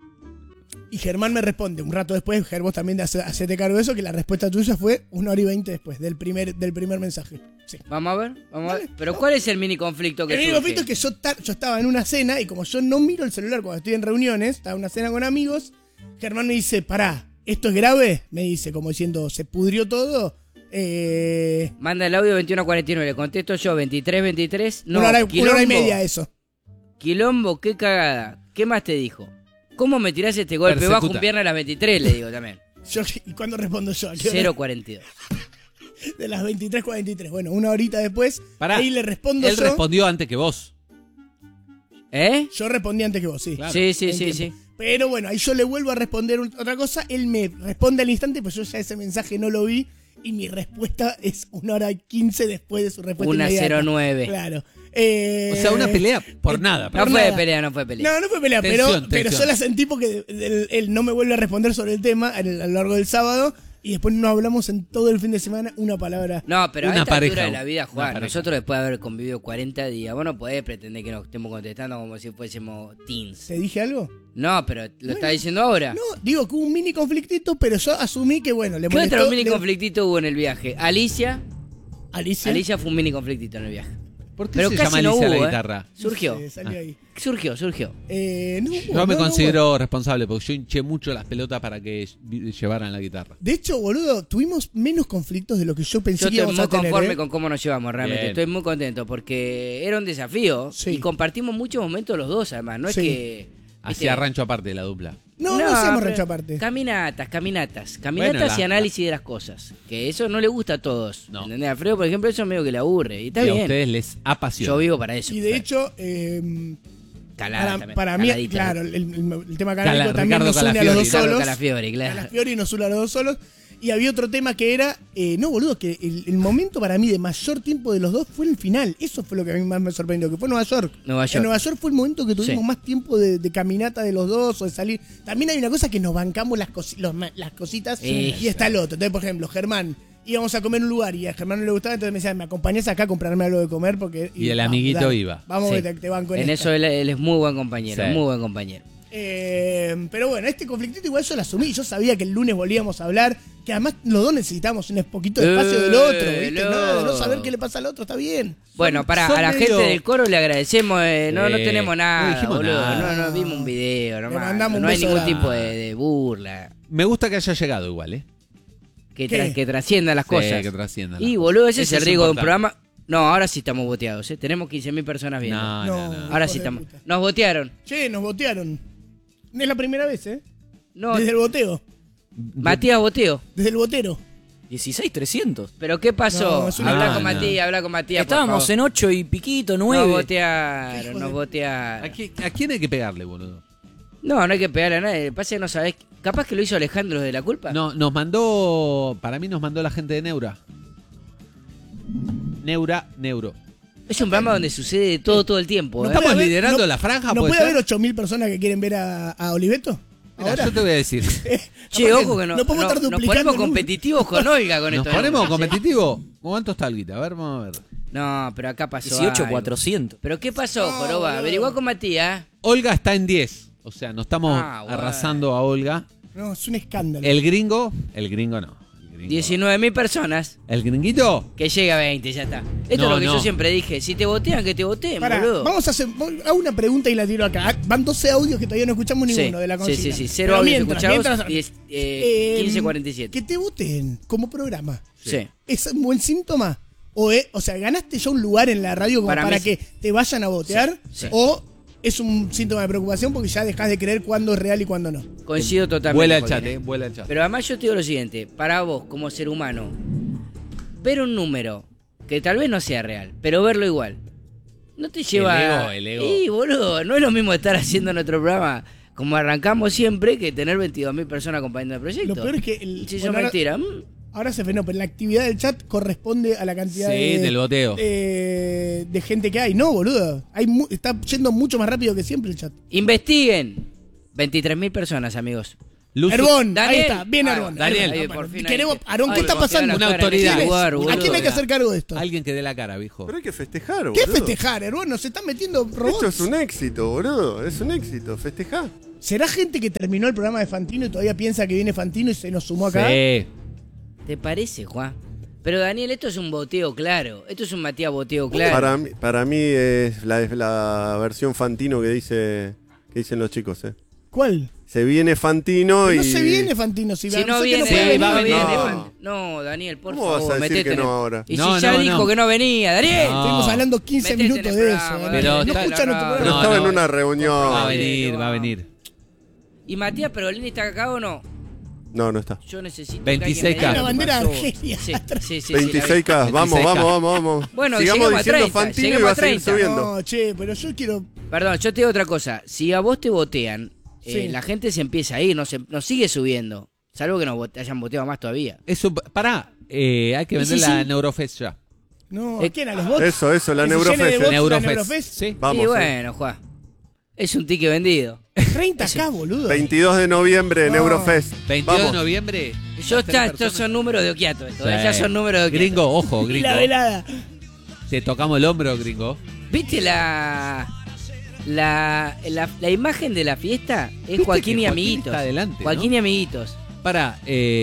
y Germán me responde un rato después, Ger, vos también hacete cargo de eso, que la respuesta tuya fue 1 hora y 20 después del primer mensaje. Sí. Vamos a ver. Dale, Pero no. ¿cuál es el mini conflicto que El único surge? conflicto es que yo estaba en una cena y como yo no miro el celular cuando estoy en reuniones, estaba en una cena con amigos, Germán me dice, pará, ¿esto es grave? Me dice, como diciendo, ¿se pudrió todo? Manda el audio 2149, le contesto yo 2323. No, una hora y quilombo. media eso. Quilombo, qué cagada. ¿Qué más te dijo? ¿Cómo me tirás este golpe Persecuta. bajo un viernes a las 23? Le digo también. ¿Y cuándo respondo yo? ¿A qué hora? 042. De las 23:43. Bueno, una horita después, Pará, ahí le respondo Él yo. respondió antes que vos. ¿Eh? Yo respondí antes que vos, sí. Claro. Sí, sí, En sí, tiempo. sí. Pero bueno, ahí yo le vuelvo a responder otra cosa. Él me responde al instante, pues yo ya ese mensaje no lo vi. Y mi respuesta es 1 hora y 15 después de su respuesta inmediata. 1:09. Claro. O sea, una pelea por nada. No Por fue nada. de pelea, no fue de pelea. No, no fue pelea, Tensión, pero tensión. yo la sentí porque él no me vuelve a responder sobre el tema a lo largo del sábado. Y después no hablamos en todo el fin de semana una palabra. No, pero Una a esta pareja, altura de la vida, una Juan, pareja. nosotros después de haber convivido 40 días, vos no podés pretender que nos estemos contestando como si fuésemos teens. ¿Te dije algo? No, pero lo estás diciendo ahora. No, digo que hubo un mini conflictito, pero yo asumí que bueno, le ¿Qué molestó. otro mini le- conflictito hubo en el viaje? Alicia Alicia. fue un mini conflictito en el viaje. ¿Por qué Pero se casi llama no Alicia hubo, la ¿eh? guitarra? Surgió. Salió ahí. Surgió. No, Yo me considero responsable porque yo hinché mucho las pelotas para que llevaran la guitarra. De hecho, boludo, tuvimos menos conflictos de lo que yo pensé Yo que estoy íbamos muy a tener. conforme con cómo nos llevamos, realmente. Bien. Estoy muy contento porque era un desafío Sí. y compartimos muchos momentos los dos, además. No es Sí. que. Hacía ¿viste? rancho aparte de la dupla. No hacemos pero rancho aparte. Caminatas Bueno, y análisis de las cosas. Que eso no le gusta a todos. No. ¿Entendés? Alfredo, por ejemplo, eso medio que le aburre. Y está Y a bien. ustedes les apasiona. Yo vivo para eso. Y de hecho, Calada también, para mí, caladita. claro, el tema canábico también Ricardo nos une a los Calafiori. dos Ricardo solos. Calafiori, claro. Calafiori nos une a los dos solos. Y había otro tema que era, no boludo, que el momento para mí de mayor tiempo de los dos fue el final. Eso fue lo que a mí más me sorprendió, que fue Nueva York. Nueva York. En Nueva York fue el momento que tuvimos Sí. más tiempo de caminata de los dos o de salir. También hay una cosa que nos bancamos las cositas y está el otro. Entonces, por ejemplo, Germán, íbamos a comer en un lugar y a Germán no le gustaba, entonces me decía, ¿me acompañás acá a comprarme algo de comer? Porque Y el vamos, amiguito dale, iba. Vamos, Sí. que te banco En esta. eso él es muy buen compañero, Sí. muy buen compañero. Pero bueno, este conflictito igual yo lo asumí. Yo sabía que el lunes volvíamos a hablar. Que además los dos necesitamos un poquito de espacio del otro, ¿viste? no. No saber qué le pasa al otro, está bien. Bueno, para son a la medio- gente del coro le agradecemos. No tenemos no nada, dijimos boludo. nada. No vimos un video, nomás. mandamos un No hay beso ningún grande. tipo de burla. Me gusta que haya llegado igual, ¿eh? Que, ¿Qué? que trascienda las Sí, cosas. que trasciendan. Y boludo, ese es Eso el es riesgo de un importante. programa. No, ahora sí estamos boteados, ¿eh? Tenemos 15.000 personas viendo. No. Ahora hijos sí de estamos. puta. Nos botearon. Che, nos botearon. No es la primera vez, ¿eh? No, Desde el boteo. Matías boteo. Desde el botero. 16.300. ¿Pero qué pasó? No, es una- Habla No, con no. Matías, habla con Matías. por Estábamos favor. en 8 y piquito, Nos 9. botearon, nos ¿A botearon. quién hay que pegarle, boludo? No hay que pegarle a nadie. Pasa que no sabés. Capaz que lo hizo Alejandro de la culpa. No, nos mandó. Para mí nos mandó la gente de Neura. Neuro. Es un programa donde sucede todo el tiempo. No ¿eh? ¿Estamos puede haber- liderando no- la franja? ¿No ¿puede puede ser? haber 8.000 personas que quieren ver a Oliveto? Mirá, Ahora. yo te voy a decir. Che, Aparte, ojo que no, no podemos estar nos duplicando ponemos el número. competitivos con Olga con ¿Nos esto. ponemos competitivos? ¿Cuánto está el guita? A ver, vamos a ver. No, pero acá pasó 18.400. ¿Pero qué pasó, No, Joroba? boludo. Averiguá con Matías. Olga está en 10. O sea, no estamos Ah, bueno. arrasando a Olga. No, es un escándalo. El gringo no. El gringo- 19.000 personas. ¿El gringuito? Que llega a 20, ya está. Esto No, es lo que no. yo siempre dije. Si te botean, que te boteen, Pará, boludo. vamos a hacer hago una pregunta y la tiro acá. Van 12 audios que todavía no escuchamos ninguno de la consigna. Sí. Pero 0 audios mientras, escuchados, mientras- 15.47. Que te voten como programa. Sí. ¿Es un buen síntoma? O sea, ¿ganaste ya un lugar en la radio como Para para, mí que te vayan a votear? Sí, sí. ¿O es un síntoma de preocupación porque ya dejás de creer cuándo es real y cuándo no? Coincido totalmente. Vuela el con chat, Joaquín. vuela el chat. Pero además yo te digo lo siguiente, para vos como ser humano, ver un número que tal vez no sea real, pero verlo igual, no te lleva... El ego. Y boludo, no es lo mismo estar haciendo nuestro programa como arrancamos siempre que tener 22.000 personas acompañando el proyecto. Lo peor es que Si bueno, son mentiras. ahora se frenó, pero la actividad del chat corresponde a la cantidad Sí, del boteo. de gente que hay. No, boludo. Está yendo mucho más rápido que siempre el chat. Investiguen. 23.000 personas, amigos. Luzu- Herbón, ahí Daniel. está, bien Ah, Herbón. Daniel. Herbón, Por fin queremos, ahí. Aarón, ¿qué Ay, está porque pasando? ahora Una autoridad. ¿Quién es? Lugar, ¿A boludo. quién hay que hacer cargo de esto? Alguien que dé la cara, viejo. Pero hay que festejar, boludo. ¿Qué festejar, Herbón? Nos están metiendo robots. Esto es un éxito, boludo. Es un éxito. Festejar. ¿Será gente que terminó el programa de Fantino y todavía piensa que viene Fantino y se nos sumó acá? Sí. ¿Te parece, Juan? Pero Daniel, esto es un boteo claro. Esto es un Matías boteo claro. Para mí es la versión Fantino que dicen los chicos, ¿Cuál? Se viene Fantino Pero y. no se viene Fantino. Si Si no avisó que viene, puede venir. va a venir. No, Daniel, por ¿Cómo favor, vas a decir metete que en no el- ahora? Y No, si ya no, dijo no. que no venía, Daniel. No. Estuvimos hablando 15 Metete en minutos el de eso. programa, Daniel. Pero no está- escuchan nuestro no, programa. Estaba no. en una reunión. Va a venir, va a venir. ¿Y Matías Pergolini está acá o no? No, no está. Yo necesito 26K. que alguien me diga La lo que bandera pasó. de Argelia. Sí, 26K. Vamos, 26K. vamos. Bueno, sigamos llegamos a diciendo 30, Fantino y llegamos va a a seguir 30. subiendo. No, che, pero yo quiero. Perdón, yo te digo otra cosa. Si a vos te botean, Sí. la gente se empieza a ir, no sigue subiendo. Salvo que nos hayan boteado más todavía. Eso, pará, hay que vender Sí, la sí. Neurofest ya. No, ¿a quién? ¿A los bots? Eso, la ¿Que se llene de Neurofest. bots la Neurofest. Neurofest? Sí. Vamos. Y bueno, Juan. Es un ticket vendido. 30K, boludo. 22 de noviembre, No. Neurofest. 22 de Vamos. noviembre. Estos son números de Okiato. Esto, Sí. ya son números de Okiato. Gringo, ojo, Y gringo. la velada. Te tocamos el hombro, gringo. ¿Viste la imagen de la fiesta? Es ¿Viste Joaquín que y Joaquín amiguitos. está adelante, Joaquín ¿no? y amiguitos. Pará,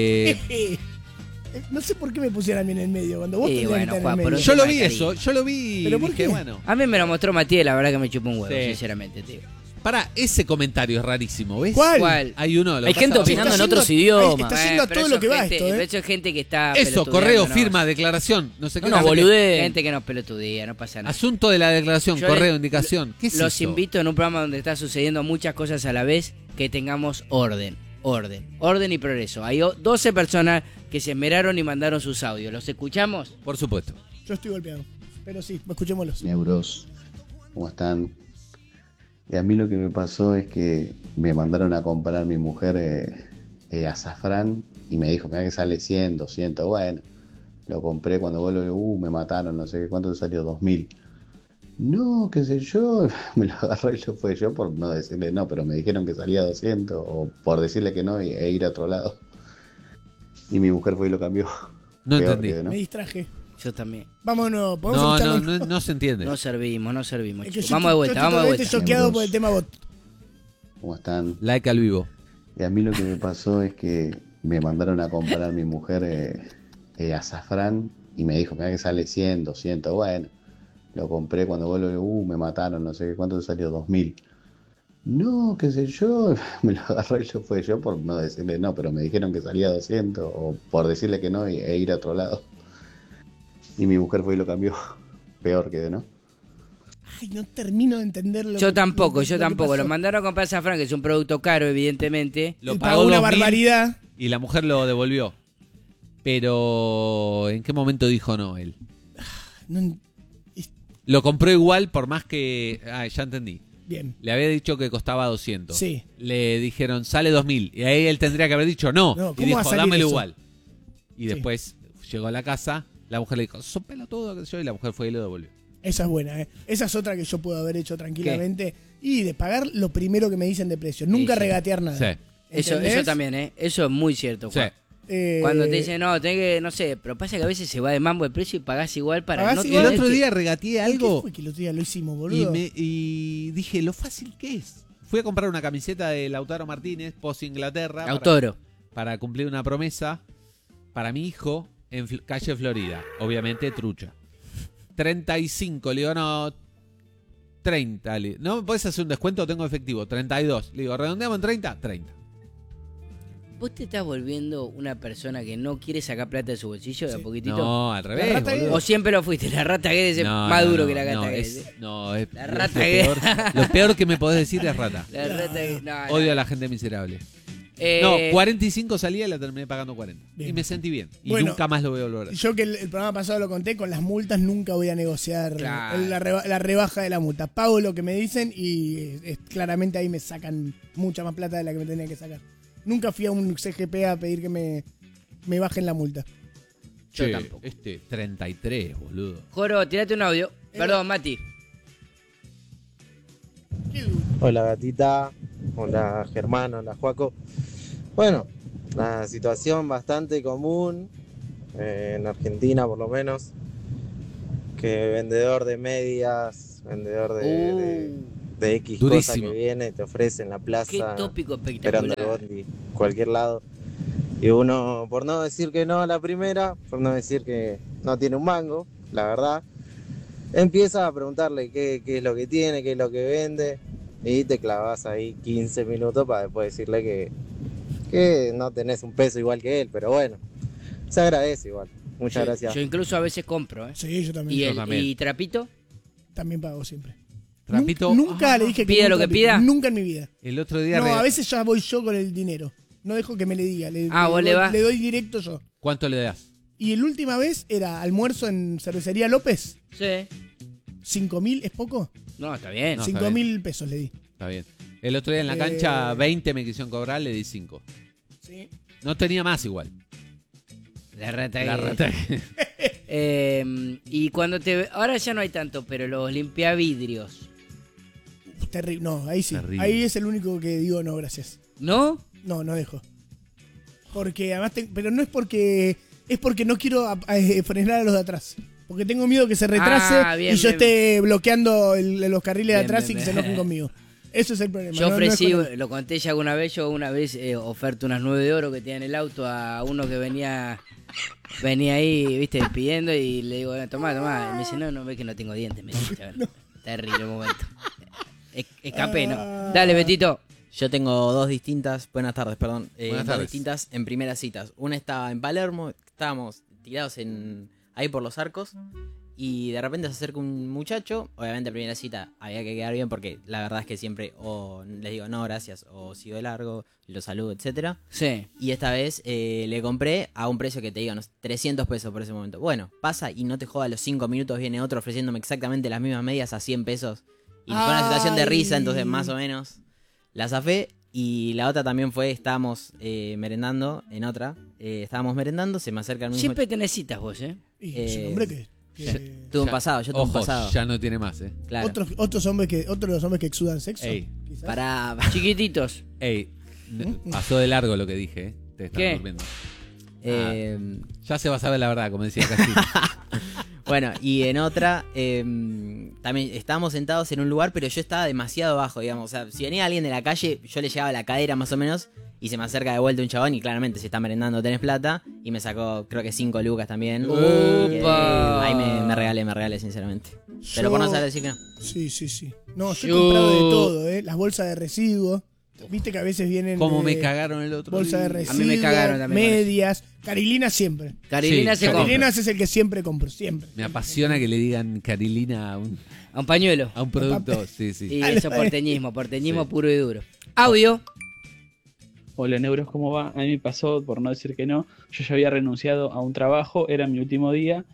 No sé por qué me pusieron a mí en el medio. Cuando vos Sí, tenías bueno, que estar Juan, en el pero medio. yo lo tema vi de eso, cariño. yo lo vi y ¿Pero por dije, qué? bueno. A mí me lo mostró Matías, la verdad que me chupó un huevo, Sí. sinceramente, tío. Pará, ese comentario es rarísimo, ¿ves? ¿Cuál? Hay uno. lo Hay que gente pasa- opinando en Está otros yendo- idiomas. Está yendo a Pero todo eso lo que va gente- esto, ¿eh? Eso es gente que está Eso, pelotudeando, correo, ¿no? firma, declaración, no sé qué. No, no sé qué. boludez. Gente que nos pelotudea, no pasa nada. Asunto de la declaración, Yo correo, les- indicación. ¿Qué es Los eso? invito en un programa donde está sucediendo muchas cosas a la vez, que tengamos orden y progreso. Hay 12 personas que se esmeraron y mandaron sus audios. ¿Los escuchamos? Por supuesto. Yo estoy golpeado. Pero sí, escuchémoslos. Neuros, ¿cómo están? Y a mí lo que me pasó es que me mandaron a comprar mi mujer azafrán y me dijo, mira que sale 100, 200, bueno, lo compré cuando vuelvo, me mataron, no sé qué, ¿cuánto salió? 2000. No, qué sé yo, me lo agarré y lo fue yo por no decirle no, pero me dijeron que salía 200 o por decirle que no e ir a otro lado. Y mi mujer fue y lo cambió. No Peor entendí. que, ¿no? Me distraje. Yo también. Vámonos, podemos No, escucharlo. no se entiende. No servimos, Es que chicos. yo Vamos de estoy vuelta, vamos de totalmente vuelta. choqueado por el tema bot. ¿Cómo están? Like al vivo. Y a mí lo que me pasó es que me mandaron a comprar mi mujer azafrán y me dijo, mira que sale 100, 200, bueno, lo compré cuando vuelvo, me mataron, no sé qué, ¿cuánto salió? 2000. No, qué sé yo, me lo agarré y lo fue yo por no decirle no, pero me dijeron que salía 200 o por decirle que no e ir a otro lado. Y mi mujer fue y lo cambió. Peor que, ¿no? Ay, no termino de entenderlo. Yo tampoco. Lo mandaron a comprar azafrán, que es un producto caro, evidentemente. Lo pagó pagó una 2000 barbaridad. y la mujer lo devolvió. Pero, ¿en qué momento dijo no él? No, Lo compró igual por más que... Ah, ya entendí. bien. Le había dicho que costaba 200. Sí. Le dijeron, sale 2000. Y ahí él tendría que haber dicho no. No, Y ¿cómo dijo, va a salir dámelo eso? igual. Y Sí. después llegó a la casa, la mujer le dijo, sos pelotudo, qué sé yo, y la mujer fue y lo devolvió. Esa es buena, ¿eh? Esa es otra que yo puedo haber hecho tranquilamente. Y de pagar lo primero que me dicen de precio. Nunca Sí. regatear nada. Sí. Eso ¿Entendés? también, ¿eh? Eso es muy cierto, Sí. Juan. Eh, Cuando te dicen, no, tenés que, no sé, pero pasa que a veces se va de mambo el precio y pagás igual para Pagás no igual. El tener otro que- día regateé ¿qué algo fue que el otro día lo hicimos, y, boludo? y dije, lo fácil que es. Fui a comprar una camiseta de Lautaro Martínez, post Inglaterra, Lautaro. para cumplir una promesa para mi hijo en calle Florida. Obviamente trucha. 35, le digo, no, 30. ¿No me podés hacer un descuento? Tengo efectivo, 32. Le digo, redondeamos en 30, 30. ¿Vos te estás volviendo una persona que no quiere sacar plata de su bolsillo de a poquitito? No, al revés, rata boludo. ¿O siempre lo fuiste? La rata Guedes es No, más no, duro no, que la gata no, Guedes. es, no, es, La es rata lo, Guedes. peor, lo peor que me podés decir es rata. La rata Guedes. No, Odio a la gente miserable. Eh, No, 45 salía y la terminé pagando 40. Bien. Y me sentí bien. Y Bueno, nunca más lo voy a volver a hacer. Yo que el programa pasado lo conté, con las multas nunca voy a negociar Claro. la rebaja de la multa. Pago lo que me dicen y claramente ahí me sacan mucha más plata de la que me tenían que sacar. Nunca fui a un CGP a pedir que me bajen la multa. Yo Che, tampoco. 33, boludo. Joro, tirate un audio. Perdón, Mati. Qué duro. Hola gatita, hola Germán, hola Juaco. Bueno, una situación bastante común, en Argentina por lo menos, que vendedor de medias, vendedor de X cosa Durísimo. que viene, te ofrece en la Qué plaza, tópico esperando el espectacular. bondi, cualquier lado. Y uno, por no decir que no a la primera, por no decir que no tiene un mango, la verdad, empieza a preguntarle qué es lo que tiene, qué es lo que vende, y te clavas ahí 15 minutos para después decirle que no tenés un peso igual que él, pero bueno, se agradece igual. Muchas gracias. Yo incluso a veces compro, ¿eh? Sí, yo también. ¿Y, Yo también. ¿Y Trapito? También pago siempre. Trapito. Nunca le dije que Pida nunca lo que en mi- pida. Nunca en mi vida. El otro día. No, a veces ya voy yo con el dinero. No dejo que me le diga. Vos le vas. Le doy directo yo. ¿Cuánto le das? Y la última vez era almuerzo en Cervecería López. Sí. 5.000, ¿es poco? No, está bien. No. 5.000 pesos le di. Está bien. El otro día en la cancha 20 me quisieron cobrar, le di 5. Sí. No tenía más igual. La rata. La rata. Y cuando te... Ahora ya no hay tanto, pero los limpiavidrios. Terrible. No, ahí sí. Terrible. Ahí es el único que digo no, gracias. ¿No? No, no dejo. Porque además, pero no es porque... Es porque no quiero frenar a los de atrás. Porque tengo miedo que se retrase Bien, y yo bien. esté bloqueando los carriles de Bien, atrás bien, y que se bien. enojen conmigo. Eso es el problema. Yo no es ofrecí, con él. lo conté ya alguna vez, yo una vez oferto unas 9 de oro que tenía en el auto a uno que venía ahí, viste, pidiendo y le digo, tomá. Y me dice, no, ves que no tengo dientes. Me dice, chaval. Terrible momento. Escapé, ¿no? Dale, Betito. Yo tengo dos distintas, buenas tardes, perdón. Buenas Dos tardes. distintas en primeras citas. Una estaba en Palermo, estábamos tirados ahí por los arcos. Y de repente se acerca un muchacho. Obviamente, primera cita había que quedar bien porque la verdad es que siempre o les digo no, gracias, o sigo de largo, lo saludo, etcétera. Sí. Y esta vez le compré a un precio que te digo, no sé, 300 pesos por ese momento. Bueno, pasa y no te joda, a los 5 minutos viene otro ofreciéndome exactamente las mismas medias a 100 pesos. Y fue una situación de risa, entonces más o menos la zafé. Y la otra también fue, estábamos merendando en otra. Estábamos merendando, se me acerca el mismo... Siempre tenés citas vos, ¿eh? Y es un hombre que Tuve un pasado, yo tuve un Ojo, pasado. ya no tiene más, Claro. otros hombres que otros de los hombres que exudan sexo. Ey. quizás. Para... Chiquititos. Ey, pasó de largo lo que dije, ¿eh? Te están ¿Qué? durmiendo. eh, Ya se va a saber la verdad, como decía Castillo. Bueno, y en otra, también estábamos sentados en un lugar, pero yo estaba demasiado bajo, digamos. O sea, si venía alguien de la calle, yo le llegaba a la cadera más o menos, y se me acerca de vuelta un chabón, y claramente se está merendando, tenés plata, y me sacó, creo que 5 lucas también. ¡Opa! Ahí me regalé, sinceramente. Pero por no saber decir que no. Sí. No, yo he comprado de todo, ¿eh? Las bolsas de residuos. Viste que a veces vienen. Como me cagaron el otro Bolsa de día. residuos. A mí me cagaron también con medias. Carilina siempre. Carilina Sí, se compra. Carilinas es el que siempre compro, siempre. Me apasiona que le digan Carilina a un A un pañuelo. producto. Sí, sí. Y eso porteñismo Sí. puro y duro. Audio. Hola Neuros, ¿cómo va? A mí me pasó, por no decir que no, yo ya había renunciado a un trabajo, era mi último día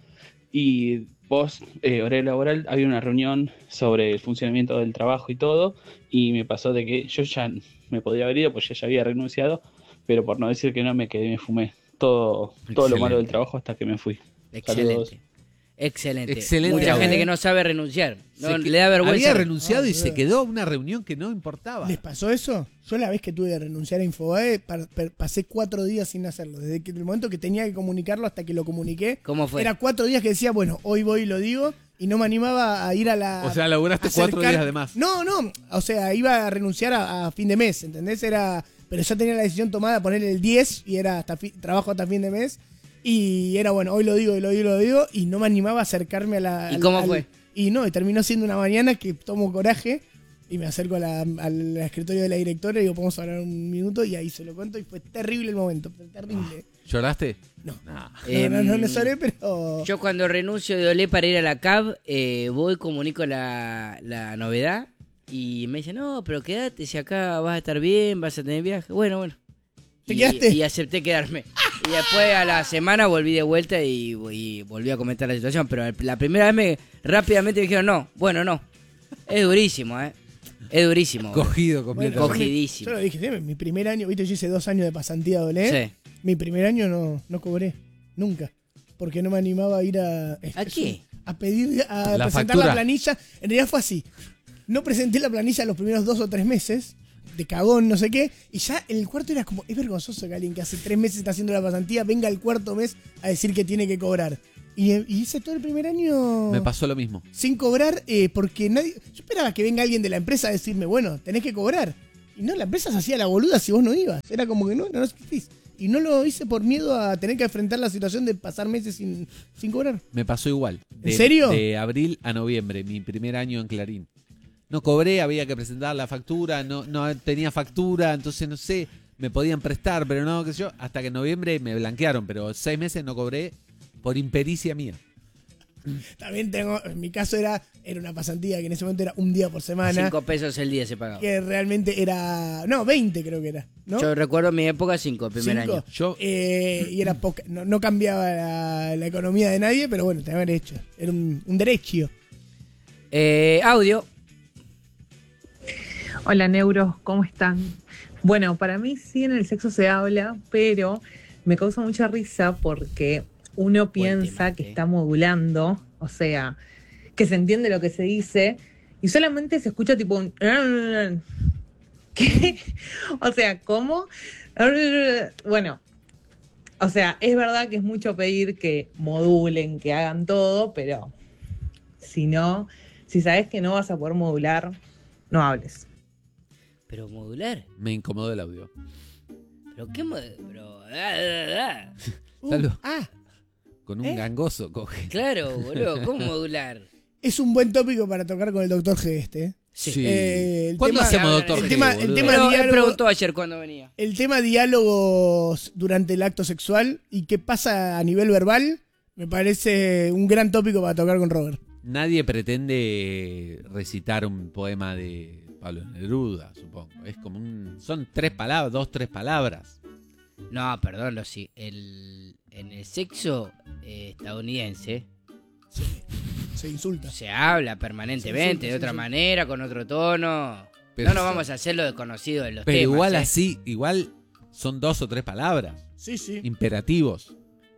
y post horario laboral había una reunión sobre el funcionamiento del trabajo y todo y me pasó de que yo ya me podía haber ido pues ya había renunciado, pero por no decir que no me quedé, me fumé todo lo Excelente. malo del trabajo hasta que me fui. Saludos. Excelente. Excelente Mucha audio. gente que no sabe renunciar. No, Se le da vergüenza. Había renunciado y Ah, se boludo. quedó a una reunión que no importaba. ¿Les pasó eso? Yo la vez que tuve que renunciar a Infobae pasé 4 días sin hacerlo. Desde el momento que tenía que comunicarlo hasta que lo comuniqué. ¿Cómo fue? Era 4 días que decía, bueno, hoy voy y lo digo. Y no me animaba a ir a la... O sea, laburaste acercar- 4 días de más. No. O sea, iba a renunciar a fin de mes, ¿entendés? Pero ya tenía la decisión tomada de poner el 10 y era trabajo hasta fin de mes. Y era bueno, hoy lo digo. Y no me animaba a acercarme a la... ¿Y cómo fue? Y no, y terminó siendo una mañana que tomo coraje y me acerco al escritorio de la directora y digo, podemos hablar un minuto y ahí se lo cuento y fue terrible el momento, fue terrible. ¿Lloraste? No. Nah. No le lloré, pero... Yo cuando renuncio de Olé para ir a la CAB, voy, comunico la novedad y me dicen, no, pero quédate, si acá vas a estar bien, vas a tener viaje. Bueno. ¿Te quedaste? Y acepté quedarme. Y después a la semana volví de vuelta y volví a comentar la situación. Pero la primera vez rápidamente me dijeron, no. Es durísimo, ¿eh? Es durísimo. Cogido Bueno, completamente. Cogidísimo. Yo lo dije, ¿sí? Mi primer año, viste, yo hice 2 años de pasantía de Olé. Sí. Mi primer año no cobré, nunca. Porque no me animaba a ir a... ¿A qué? A pedir, a La presentar factura. la planilla. En realidad fue así. No presenté la planilla los primeros 2 o 3 meses. de cagón, no sé qué. Y ya en el cuarto era como, es vergonzoso que alguien que hace 3 meses está haciendo la pasantía venga al cuarto mes a decir que tiene que cobrar. Y hice todo el primer año Me pasó lo mismo. sin cobrar porque nadie... Yo esperaba que venga alguien de la empresa a decirme, bueno, tenés que cobrar. Y no, la empresa se hacía la boluda si vos no ibas. Era como que no existís. Y no lo hice por miedo a tener que enfrentar la situación de pasar meses sin cobrar. Me pasó igual. ¿En serio? De abril a noviembre, mi primer año en Clarín. No cobré, había que presentar la factura, no tenía factura, entonces no sé, me podían prestar, pero no, qué sé yo. Hasta que en noviembre me blanquearon, pero 6 meses no cobré por impericia mía. También en mi caso era una pasantía que en ese momento era un día por semana. 5 pesos el día se pagaba. Que realmente era... No, 20 creo que era, ¿no? Yo recuerdo en mi época 5, el primer 5. año. Y era poca. No cambiaba la economía de nadie, pero bueno, te habían hecho. Era un derecho. Audio. Hola neuros, ¿cómo están? Bueno, para mí sí en el sexo se habla, pero me causa mucha risa porque uno piensa que está modulando, o sea, que se entiende lo que se dice y solamente se escucha tipo un... ¿Qué? O sea, ¿cómo? Bueno, o sea, es verdad que es mucho pedir que modulen, que hagan todo, pero si sabes que no vas a poder modular, no hables. ¿Pero modular? Me incomodó el audio. ¿Pero qué pero... Salud. Con un gangoso coge. Claro, boludo, ¿cómo modular? Es un buen tópico para tocar con el Dr. G Sí. El ¿Cuándo tema- hacemos Dr. el G, tema- boludo? el tema Pero él diálogo- preguntó ayer cuando venía. El tema diálogos durante el acto sexual y qué pasa a nivel verbal me parece un gran tópico para tocar con Robert. Nadie pretende recitar un poema de Pablo Neruda, supongo. Es como son 3 palabras, 2, 3 palabras. No, perdón, en el sexo estadounidense Se insulta. se habla permanentemente, de otra manera, con otro tono. Pero no nos vamos a hacer lo desconocido de los Pero temas. igual así, igual son 2 o 3 palabras. Sí. Imperativos.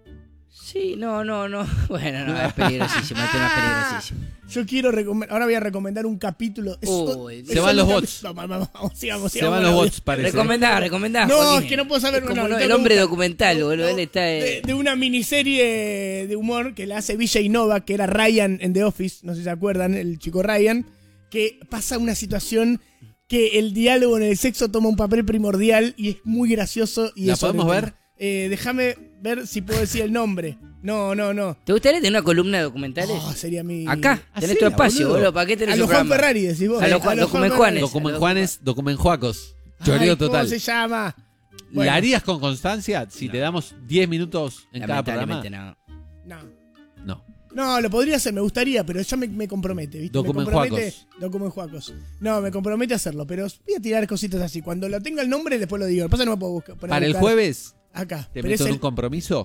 Sí, no. Bueno, no, es peligrosísimo, el tema es peligrosísimo. Yo quiero ahora voy a recomendar un capítulo. Se van los bots. Vamos, sigamos. Se van los bots, parece. Recomendá. No, Joaquín. es que no puedo saber. Es como no, el tengo hombre que buscar. documental, boludo. Él está... De una miniserie de humor que la hace Vijay Nova, que era Ryan en The Office, no sé si se acuerdan, el chico Ryan, que pasa una situación que el diálogo en el sexo toma un papel primordial y es muy gracioso. Y ¿La es sobre podemos el ver? tema. Déjame ver si puedo decir el nombre. No. ¿Te gustaría tener una columna de documentales? Sería mi... Acá, tenés Hacela, tu espacio, boludo. boludo. ¿Para qué tenés A un los Juan programa? Ferrari, decís vos. A los Document Juanes. Document Juanes, Documenjuacos. Ay, Choreo total. ¿Cómo se llama? Bueno. ¿La harías con constancia si te damos 10 minutos en cada programa? Lamentablemente no. No, lo podría hacer, me gustaría, pero ya me compromete, ¿viste? Documenjuacos. Documenjuacos. No, me compromete a hacerlo, pero voy a tirar cositas así. Cuando lo tenga el nombre, después lo digo. Lo que pasa es que no me puedo buscar. Para el jueves, Acá. te Pero meto es en un compromiso.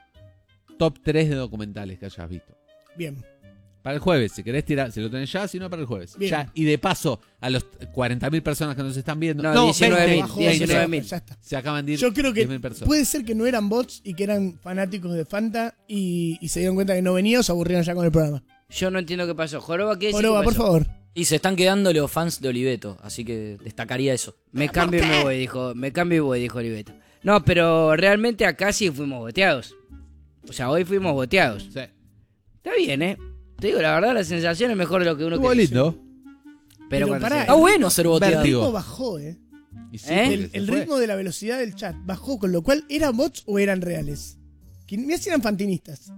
Top 3 de documentales que hayas visto. Bien. Para el jueves, si querés tirar, si lo tenés ya, si no, para el jueves. Bien. Ya, y de paso, a los 40.000 personas que nos están viendo. No, 19.000, 19.000. Ya está. Se acaban de ir. Yo creo que 10.000 personas. puede ser que no eran bots y que eran fanáticos de Fanta y se dieron cuenta que no venía o se aburrieron ya con el programa. Yo no entiendo qué pasó. Joroba, ¿qué decís Joroba, que por pasó? favor. Y se están quedando los fans de Oliveto, así que destacaría eso. Me cambio y me voy, dijo Oliveto. No, pero realmente acá sí fuimos boteados. O sea, hoy fuimos boteados. Sí. Está bien, ¿eh? Te digo, la verdad, la sensación es mejor de lo que uno Estuvo cree. lindo. Pero cuando pará, se- Está bueno ser El boteado. Vértigo. ritmo bajó, Y sí, ¿Eh? porque se El fue. ritmo de la velocidad del chat bajó, con lo cual, ¿eran bots o eran reales? Mirá si eran fantinistas.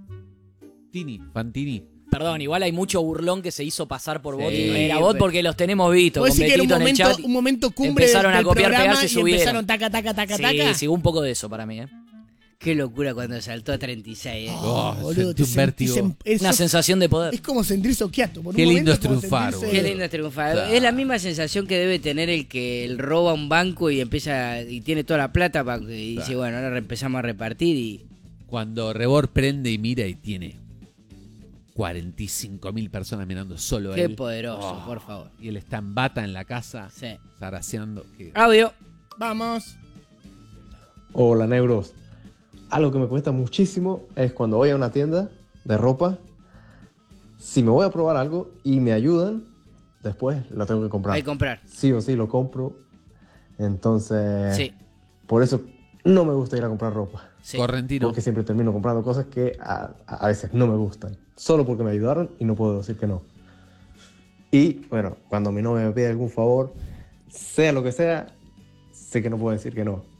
Fantini. Perdón, igual hay mucho burlón que se hizo pasar por bot y no Sí, era bot pero- porque los tenemos vistos. Puedo Con decir que era Betito en el chat. un momento cumbre empezaron a del copiar, programa pegarse y y subieron. empezaron taca, taca. Sí, un poco de eso para mí, ¿eh? Qué locura cuando saltó a 36, ¿eh? Oh, boludo, sentí te un vértigo. Una sensación de poder. Es como sentirse oquiato. Por Qué un lindo momento es como triunfar, sentirse- Qué lindo es triunfar. Claro. Es la misma sensación que debe tener el que él roba un banco y empieza y tiene toda la plata y dice, bueno, ahora empezamos a repartir y... Cuando Rebor prende y mira y tiene 45.000 personas mirando solo a Qué él. poderoso, Oh. por favor. Y él está en bata en la casa, Sí. zaraseando. Que... Audio. Vamos. Hola, Neuros. Algo que me cuesta muchísimo es cuando voy a una tienda de ropa, si me voy a probar algo y me ayudan, después lo tengo que comprar. Hay que comprar. Sí o sí lo compro. Entonces, Sí. por eso no me gusta ir a comprar ropa. Sí. Correntino. Porque siempre termino comprando cosas que a veces no me gustan. Solo porque me ayudaron y no puedo decir que no. Y bueno, cuando mi novia me pide algún favor, sea lo que sea, sé que no puedo decir que no.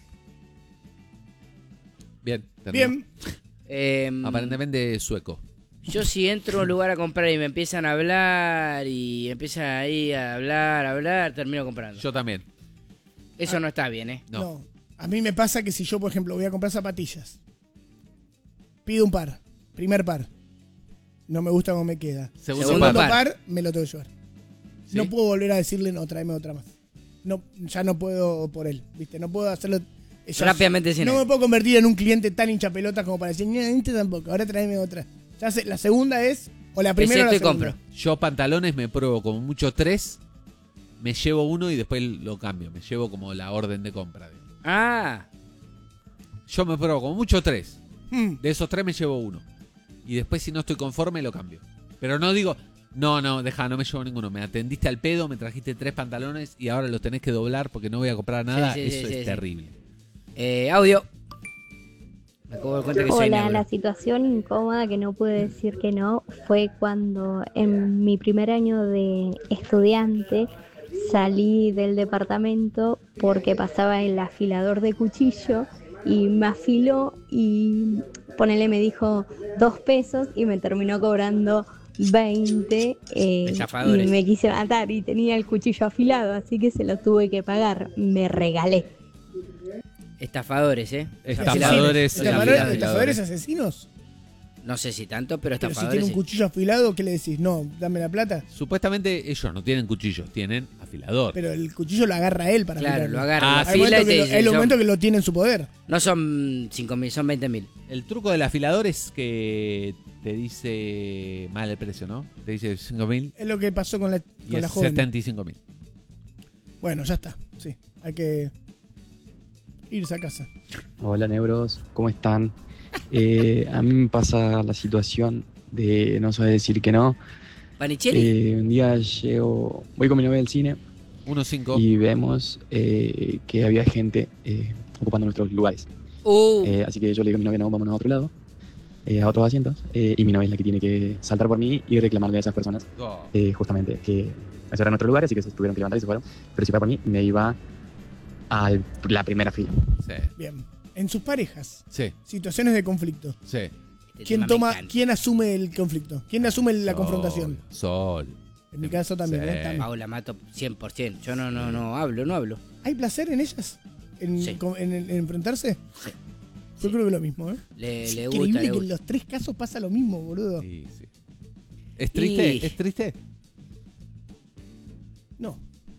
Bien. terminó. Bien. Aparentemente sueco. Yo si entro a un lugar a comprar y me empiezan a hablar y empiezan ahí a hablar, termino comprando. Yo también. Eso no está bien, ¿eh? No. A mí me pasa que si yo, por ejemplo, voy a comprar zapatillas, pido un par, primer par, no me gusta cómo me queda. Segundo par, me lo tengo que llevar. ¿Sí? No puedo volver a decirle, no, tráeme otra más. No, ya no puedo por él, ¿viste? No puedo hacerlo. Rápidamente sin No él. me puedo convertir en un cliente tan hinchapelotas como para decir, no, este tampoco, ahora tráeme otra. Ya sé, la segunda es, o la primera o la Excepto y segunda. compro. Yo pantalones me pruebo como mucho 3, me llevo uno y después lo cambio. Me llevo como la orden de compra. Digamos. Ah, Yo me pruebo como mucho 3. Mm. De esos 3 me llevo uno. Y después si no estoy conforme lo cambio. Pero no digo, no me llevo ninguno. Me atendiste al pedo, me trajiste 3 pantalones y ahora los tenés que doblar porque no voy a comprar nada. Sí, Eso sí, es sí. terrible. Audio. Me acabo de dar cuenta que soy Hola, negro. la situación incómoda que no pude decir que no fue cuando en mi primer año de estudiante salí del departamento porque pasaba el afilador de cuchillo y me afiló y me dijo 2 pesos y me terminó cobrando 20 y Estafadores. me quise matar y tenía el cuchillo afilado, así que se lo tuve que pagar, me regalé. Estafadores, ¿eh? Estafadores. ¿Estafadores asesinos? No sé si tanto, pero Pero si estafadores. tiene un sí. cuchillo afilado, ¿qué le decís? No, dame la plata. Supuestamente ellos no tienen cuchillos, tienen afilador. Pero el cuchillo lo agarra él para Claro, afilarlo. lo agarra, Ah, lo Hay afila y momentos te que dice, hay son- momentos que lo tiene en su poder. No son 5.000, son 20.000. El truco del afilador es que te dice mal el precio, ¿no? Te dice 5.000 Es lo que pasó con la, y con la es joven. 75.000. Bueno, ya está. Sí, hay que irse a casa. Hola Neuros, ¿cómo están? A mí me pasa la situación de no saber decir que no. ¿Panicelli? Un día voy con mi novia al cine 1.5. y vemos que había gente ocupando nuestros lugares. Así que yo le digo a mi novia, no, vámonos a otro lado, a otros asientos, y mi novia es la que tiene que saltar por mí y reclamarle a esas personas Oh. justamente que ese era nuestro lugar, así que se tuvieron que levantar y se fueron. Pero si fuera por mí, me iba a la primera fila. Sí. Bien. En sus parejas, Sí. situaciones de conflicto, Sí. ¿quién asume el conflicto? ¿Quién asume la confrontación? Sol. En mi caso también. Sí. ¿eh? También. Paula mato 100%. Yo no hablo. ¿Hay placer en ellas? ¿En, Sí. en enfrentarse? Sí. Yo creo que lo mismo, ¿eh? Le Es gusta, increíble le que en gusta. los 3 casos pasa lo mismo, boludo. Sí, sí. ¿Es triste? Y- ¿Es triste? No.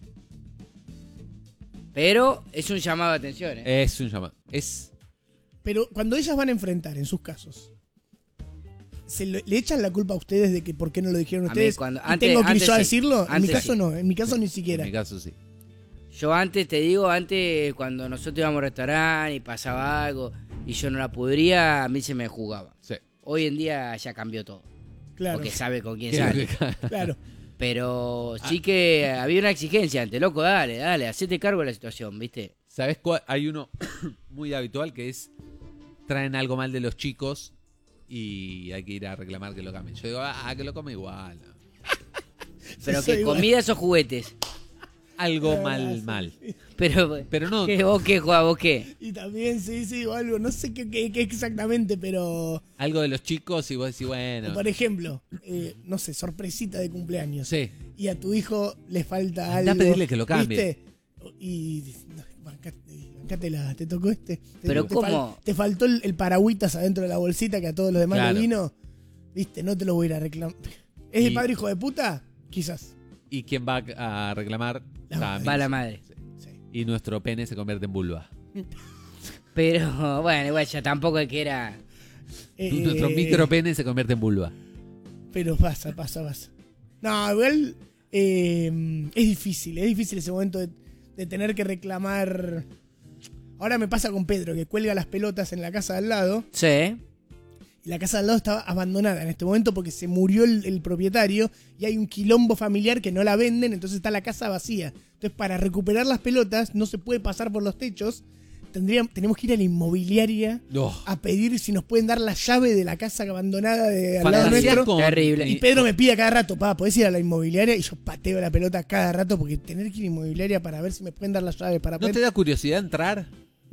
Pero es un llamado de atención, ¿eh? Es un llamado. Es. Pero cuando ellas van a enfrentar, en sus casos, ¿le echan la culpa a ustedes de que por qué no lo dijeron A mí ustedes? cuando- ¿Y antes- tengo que ir antes yo a sí. decirlo? En mi Antes caso sí. no, en mi caso ni siquiera. En mi caso sí. Yo antes, cuando nosotros íbamos a un restaurante y pasaba algo y yo no la podría, a mí se me jugaba. Sí. Hoy en día ya cambió todo. Claro. Porque sabe con quién ¿Qué sale. es lo que- Claro. Pero sí que había una exigencia antes, loco, dale, hacete cargo de la situación, ¿viste? ¿Sabes cuál? Hay uno muy habitual que es traen algo mal de los chicos y hay que ir a reclamar que lo cambien. Yo digo, que lo come igual. ¿no? Pero soy que igual. comidas o juguetes. Algo mal. Pero no. ¿Vos qué, Juan? ¿Vos qué? Y también, sí, o algo, no sé qué exactamente, pero... Algo de los chicos y vos decís, bueno. Por ejemplo, no sé, sorpresita de cumpleaños. Sí. Y a tu hijo le falta Andá algo. a pedirle que lo cambie. ¿Viste? Y... bancátela, te tocó este. Pero te ¿cómo? te faltó el paragüitas adentro de la bolsita que a todos los demás Claro. le vino. ¿Viste? No te lo voy a ir a reclamar. ¿Es de Y- padre hijo de puta? Quizás. ¿Y quién va a reclamar? Va la madre. Y nuestro pene se convierte en vulva. Pero bueno, igual ya tampoco es que era... Nuestro micro pene se convierte en vulva. Pero pasa. No, igual es difícil ese momento de tener que reclamar. Ahora me pasa con Pedro, que cuelga las pelotas en la casa de al lado. Sí. Y la casa de al lado estaba abandonada en este momento porque se murió el propietario y hay un quilombo familiar que no la venden, entonces está la casa vacía. Entonces, para recuperar las pelotas, no se puede pasar por los techos. Tenemos que ir a la inmobiliaria a pedir si nos pueden dar la llave de la casa abandonada de al lado nuestro. Terrible. Y Pedro me pide a cada rato, ¿podés ir a la inmobiliaria? Y yo pateo la pelota cada rato porque tener que ir a la inmobiliaria para ver si me pueden dar la llave para ¿No te da curiosidad entrar?